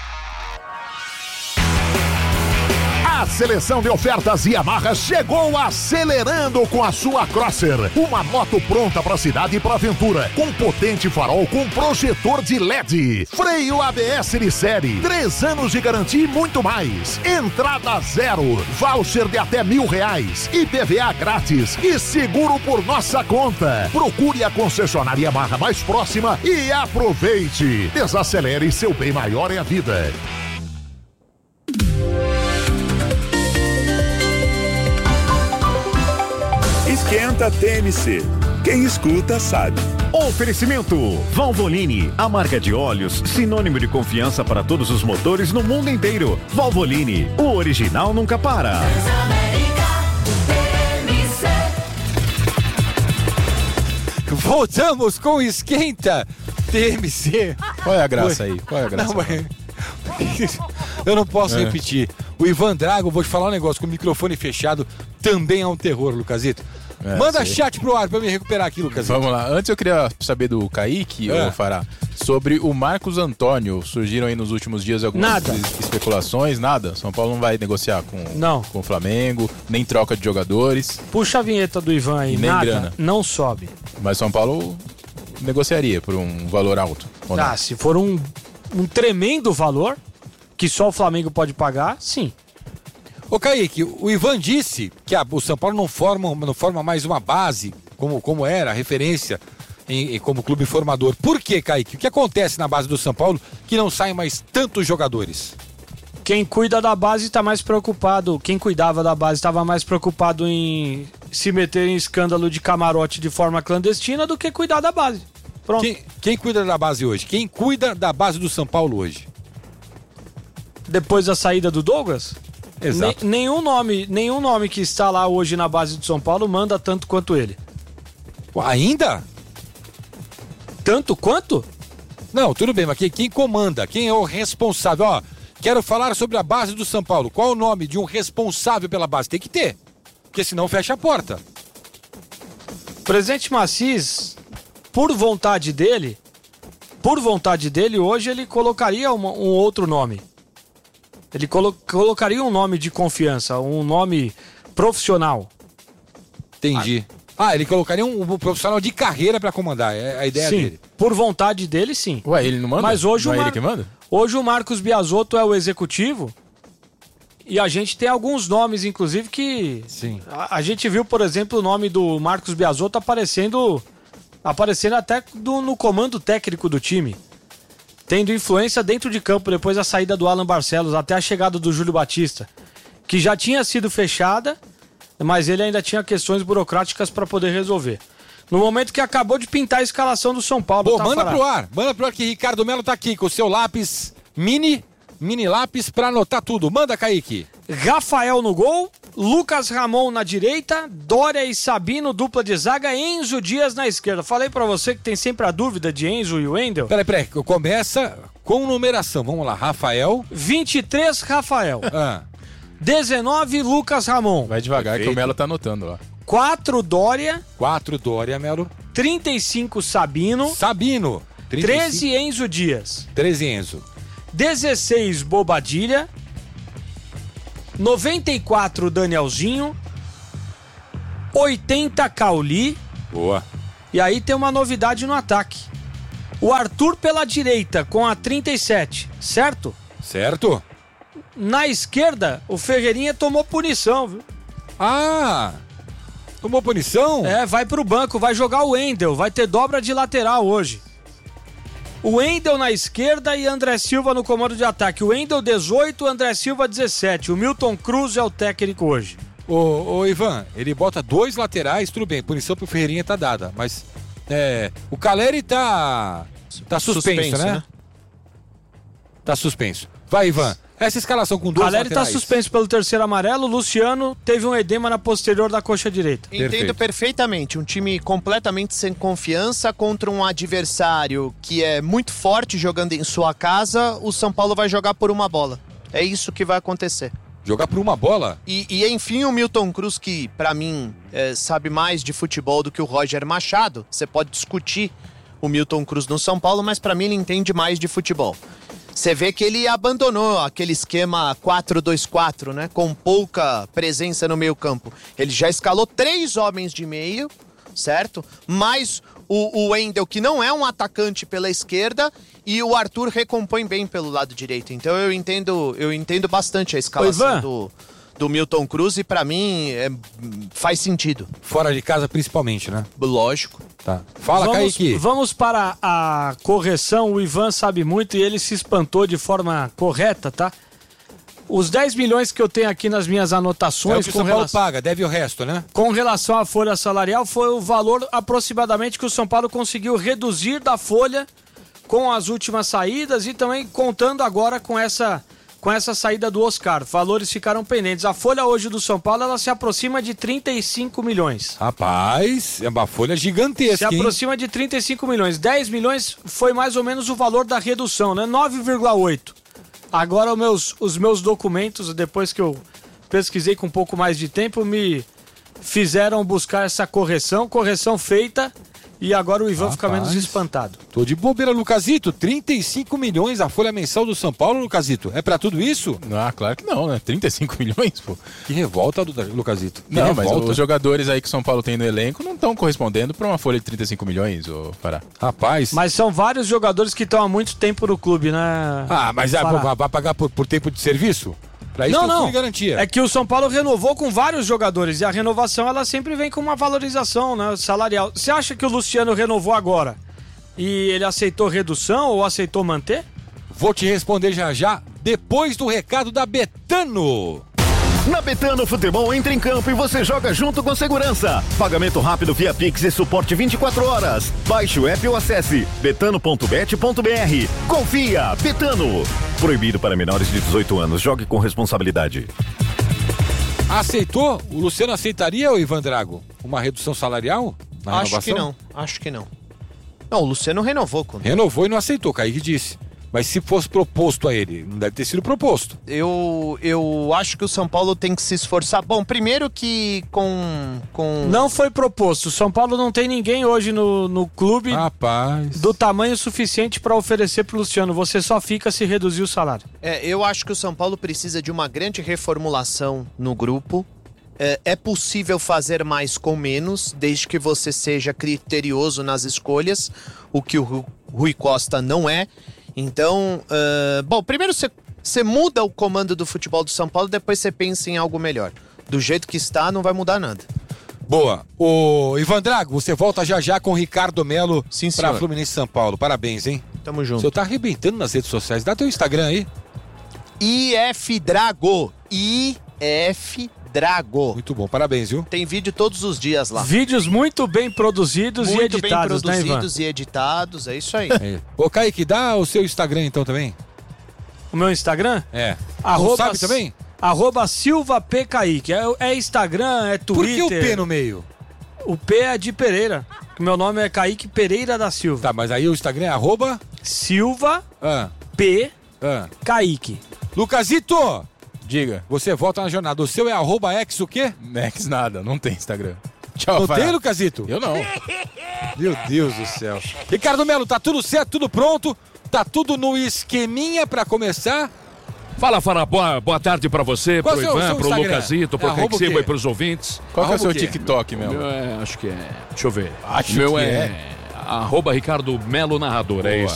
A seleção de ofertas Yamaha chegou acelerando com a sua Crosser. Uma moto pronta para a cidade e para aventura. Com potente farol com projetor de L E D. Freio A B S de série. Três anos de garantia e muito mais. Entrada zero. Voucher de até mil reais. I P V A grátis. E seguro por nossa conta. Procure a concessionária Yamaha mais próxima e aproveite. Desacelere, seu bem maior é a vida. Esquenta T M C. Quem escuta sabe. Oferecimento Valvoline, a marca de óleos, sinônimo de confiança para todos os motores no mundo inteiro. Valvoline, o original nunca para. Voltamos com o Esquenta T M C. Qual é a graça aí? Qual é a graça? Não, mas... Eu não posso é. repetir. O Ivan Drago, vou te falar um negócio, com o microfone fechado também é um terror, Lucasito. É, Manda sei. chat pro ar pra me recuperar aqui, Lucasito. Vamos lá. Antes eu queria saber do Kaique, é. ou Fará, sobre o Marcos Antônio. Surgiram aí nos últimos dias algumas nada. especulações. Nada. São Paulo não vai negociar com, não. com o Flamengo, nem troca de jogadores. Puxa a vinheta do Ivan aí. Nem nada, grana. Não sobe. Mas São Paulo negociaria por um valor alto. Ah, se for um, um tremendo valor, que só o Flamengo pode pagar, sim. Ô Kaique, o Ivan disse que a, o São Paulo não forma, não forma mais uma base, como, como era, a referência em, em, como clube formador. Por que, Kaique? O que acontece na base do São Paulo que não saem mais tantos jogadores? Quem cuida da base está mais preocupado, quem cuidava da base estava mais preocupado em se meter em escândalo de camarote de forma clandestina do que cuidar da base. Pronto. Quem, quem cuida da base hoje? Quem cuida da base do São Paulo hoje? Depois da saída do Douglas? Exato. Ne, nenhum, nome, nenhum nome que está lá hoje na base do São Paulo manda tanto quanto ele. Ainda? Tanto quanto? Não, tudo bem, mas quem, quem comanda? Quem é o responsável? Ó, quero falar sobre a base do São Paulo. Qual é o nome de um responsável pela base? Tem que ter, porque senão fecha a porta. O presidente Maciz, por vontade dele, por vontade dele, hoje ele colocaria uma, um outro nome. Ele colo- colocaria um nome de confiança, um nome profissional. Entendi. Ah, ele colocaria um, um profissional de carreira pra comandar, é a ideia sim, dele. Por vontade dele, sim. Ué, ele não manda? Mas hoje não o é Mar... ele que manda? Hoje o Marcos Biasotto é o executivo e a gente tem alguns nomes, inclusive, que... Sim. A, a gente viu, por exemplo, o nome do Marcos Biasotto aparecendo, aparecendo até do, no comando técnico do time. Tendo influência dentro de campo depois da saída do Alan Barcelos até a chegada do Júlio Batista, que já tinha sido fechada, mas ele ainda tinha questões burocráticas para poder resolver. No momento que acabou de pintar a escalação do São Paulo. Pô, tá, manda Fará? pro ar, manda pro ar que Ricardo Melo tá aqui com o seu lápis mini, mini lápis pra anotar tudo. Manda, Kaique. Rafael no gol, Lucas Ramon na direita, Dória e Sabino, dupla de zaga, Enzo Dias na esquerda. Falei pra você que tem sempre a dúvida de Enzo e Wendel. Peraí, peraí, começa com numeração. Vamos lá, Rafael. vinte e três, Rafael. Ah. dezenove, Lucas Ramon. Vai devagar. Perfeito. Que o Melo tá anotando lá. quatro, Dória. quatro, Dória, Melo. trinta e cinco Sabino. Sabino. trinta e cinco. treze Enzo Dias. treze Enzo. dezesseis Bobadilha. noventa e quatro Danielzinho. oitenta Cauli. Boa. E aí tem uma novidade no ataque. O Arthur pela direita com a trinta e sete, certo? Certo. Na esquerda, o Ferreirinha tomou punição, viu? Ah! Tomou punição? É, vai pro banco, vai jogar o Wendel, vai ter dobra de lateral hoje. O Wendel na esquerda e André Silva no comando de ataque. O Wendel dezoito, André Silva dezessete. O Milton Cruz é o técnico hoje. Ô, ô Ivan, ele bota dois laterais, tudo bem, punição pro Ferreirinha tá dada, mas é, o Caleri tá, tá suspenso, suspenso né? né? Tá suspenso. Vai, Ivan. Essa escalação com dois Caleri laterais. tá suspenso pelo terceiro amarelo. Luciano teve um edema na posterior da coxa direita. Entendo Perfeito. perfeitamente. Um time completamente sem confiança contra um adversário que é muito forte jogando em sua casa. O São Paulo vai jogar por uma bola. É isso que vai acontecer. Jogar por uma bola? E, e enfim, o Milton Cruz, que pra mim é, sabe mais de futebol do que o Roger Machado. Você pode discutir o Milton Cruz no São Paulo, mas pra mim ele entende mais de futebol. Você vê que ele abandonou aquele esquema quatro dois quatro, né? Com pouca presença no meio campo. Ele já escalou três homens de meio, certo? Mais o, o Wendel, que não é um atacante pela esquerda, e o Arthur recompõe bem pelo lado direito. Então eu entendo, eu entendo bastante a escalação do, do Milton Cruz e pra mim é, faz sentido. Fora de casa principalmente, né? Lógico. Tá. Fala, vamos, Kaique. Vamos para a correção. O Ivan sabe muito e ele se espantou de forma correta, tá? Os dez milhões que eu tenho aqui nas minhas anotações... É o que o São Paulo relação... paga, deve o resto, né? Com relação à folha salarial, foi o valor aproximadamente que o São Paulo conseguiu reduzir da folha com as últimas saídas e também contando agora com essa, com essa saída do Oscar. Valores ficaram pendentes. A folha hoje do São Paulo, ela se aproxima de trinta e cinco milhões. Rapaz, é uma folha gigantesca, Se aproxima hein? de trinta e cinco milhões. dez milhões foi mais ou menos o valor da redução, né? nove vírgula oito. Agora os meus, os meus documentos, depois que eu pesquisei com um pouco mais de tempo, me fizeram buscar essa correção. Correção feita e agora o Ivan Rapaz, fica menos espantado. Tô de bobeira, Lucasito. trinta e cinco milhões a folha mensal do São Paulo, Lucasito. É pra tudo isso? Ah, claro que não, né? trinta e cinco milhões, pô. Que revolta, Lucasito. Que não, revolta. Mas os jogadores aí que o São Paulo tem no elenco não estão correspondendo pra uma folha de trinta e cinco milhões, ô Pará. Rapaz. Mas são vários jogadores que estão há muito tempo no clube, né? Ah, mas é, vai pagar por, por tempo de serviço? Pra isso não, não. Garantia. É que o São Paulo renovou com vários jogadores e a renovação ela sempre vem com uma valorização, né, salarial. Você acha que o Luciano renovou agora e ele aceitou redução ou aceitou manter? Vou te responder já já, depois do recado da Betano. Na Betano Futebol entra em campo e você joga junto com segurança. Pagamento rápido via Pix e suporte vinte e quatro horas. Baixe o app ou acesse betano ponto bet ponto br. Confia, Betano. Proibido para menores de dezoito anos. Jogue com responsabilidade. Aceitou? O Luciano aceitaria, o Ivan Drago, uma redução salarial na Acho renovação? que não, acho que não. Não, o Luciano renovou. Quando... Renovou e não aceitou, Kaique disse. Mas se fosse proposto a ele, não deve ter sido proposto. Eu, eu acho que o São Paulo tem que se esforçar. Bom, primeiro que com... com... Não foi proposto. O São Paulo não tem ninguém hoje no, no clube Rapaz. do tamanho suficiente para oferecer pro Luciano. Você só fica se reduzir o salário. É, eu acho que o São Paulo precisa de uma grande reformulação no grupo. É, é possível fazer mais com menos, desde que você seja criterioso nas escolhas, o que o Rui Costa não é. Então, uh, bom, primeiro você muda o comando do futebol do São Paulo, depois você pensa em algo melhor. Do jeito que está, não vai mudar nada. Boa. O Ivan Drago, você volta já já com o Ricardo Melo para senhor. Fluminense São Paulo. Parabéns, hein? Tamo junto. O senhor tá arrebentando nas redes sociais. Dá teu Instagram aí. I F Drago. I F Drago. Muito bom, parabéns, viu? Tem vídeo todos os dias lá. Vídeos muito bem produzidos muito e editados, bem produzidos né, Ivan? e editados, é isso aí. É. Ô, Kaique, dá o seu Instagram então também. O meu Instagram? É. Arroba, sabe também? Arroba Silva P. Kaique. É, é Instagram, é Twitter. Por que o P no meio? O P é de Pereira. Meu nome é Kaique Pereira da Silva. Tá, mas aí o Instagram é arroba... Silva ah. P. Ah. Kaique. Lucasito! Diga. Você volta na jornada. O seu é arroba X o quê? X nada, não tem Instagram. Tchau, Não Fará. tem, Lucasito? Eu não. Meu Deus do céu. Ricardo Melo, tá tudo certo, tudo pronto? Tá tudo no esqueminha pra começar? Fala, Fará, boa, boa tarde pra você, Qual pro seu- Ivan, seu pro Instagram? Lucasito, pro É, arroba o Rexibo quê? e pros ouvintes. Qual que é o seu Arroba quê? TikTok, meu? Meu é, acho que é. Deixa eu ver. Acho meu que é. é. Arroba Ricardo Melo Narrador, é Boa. isso.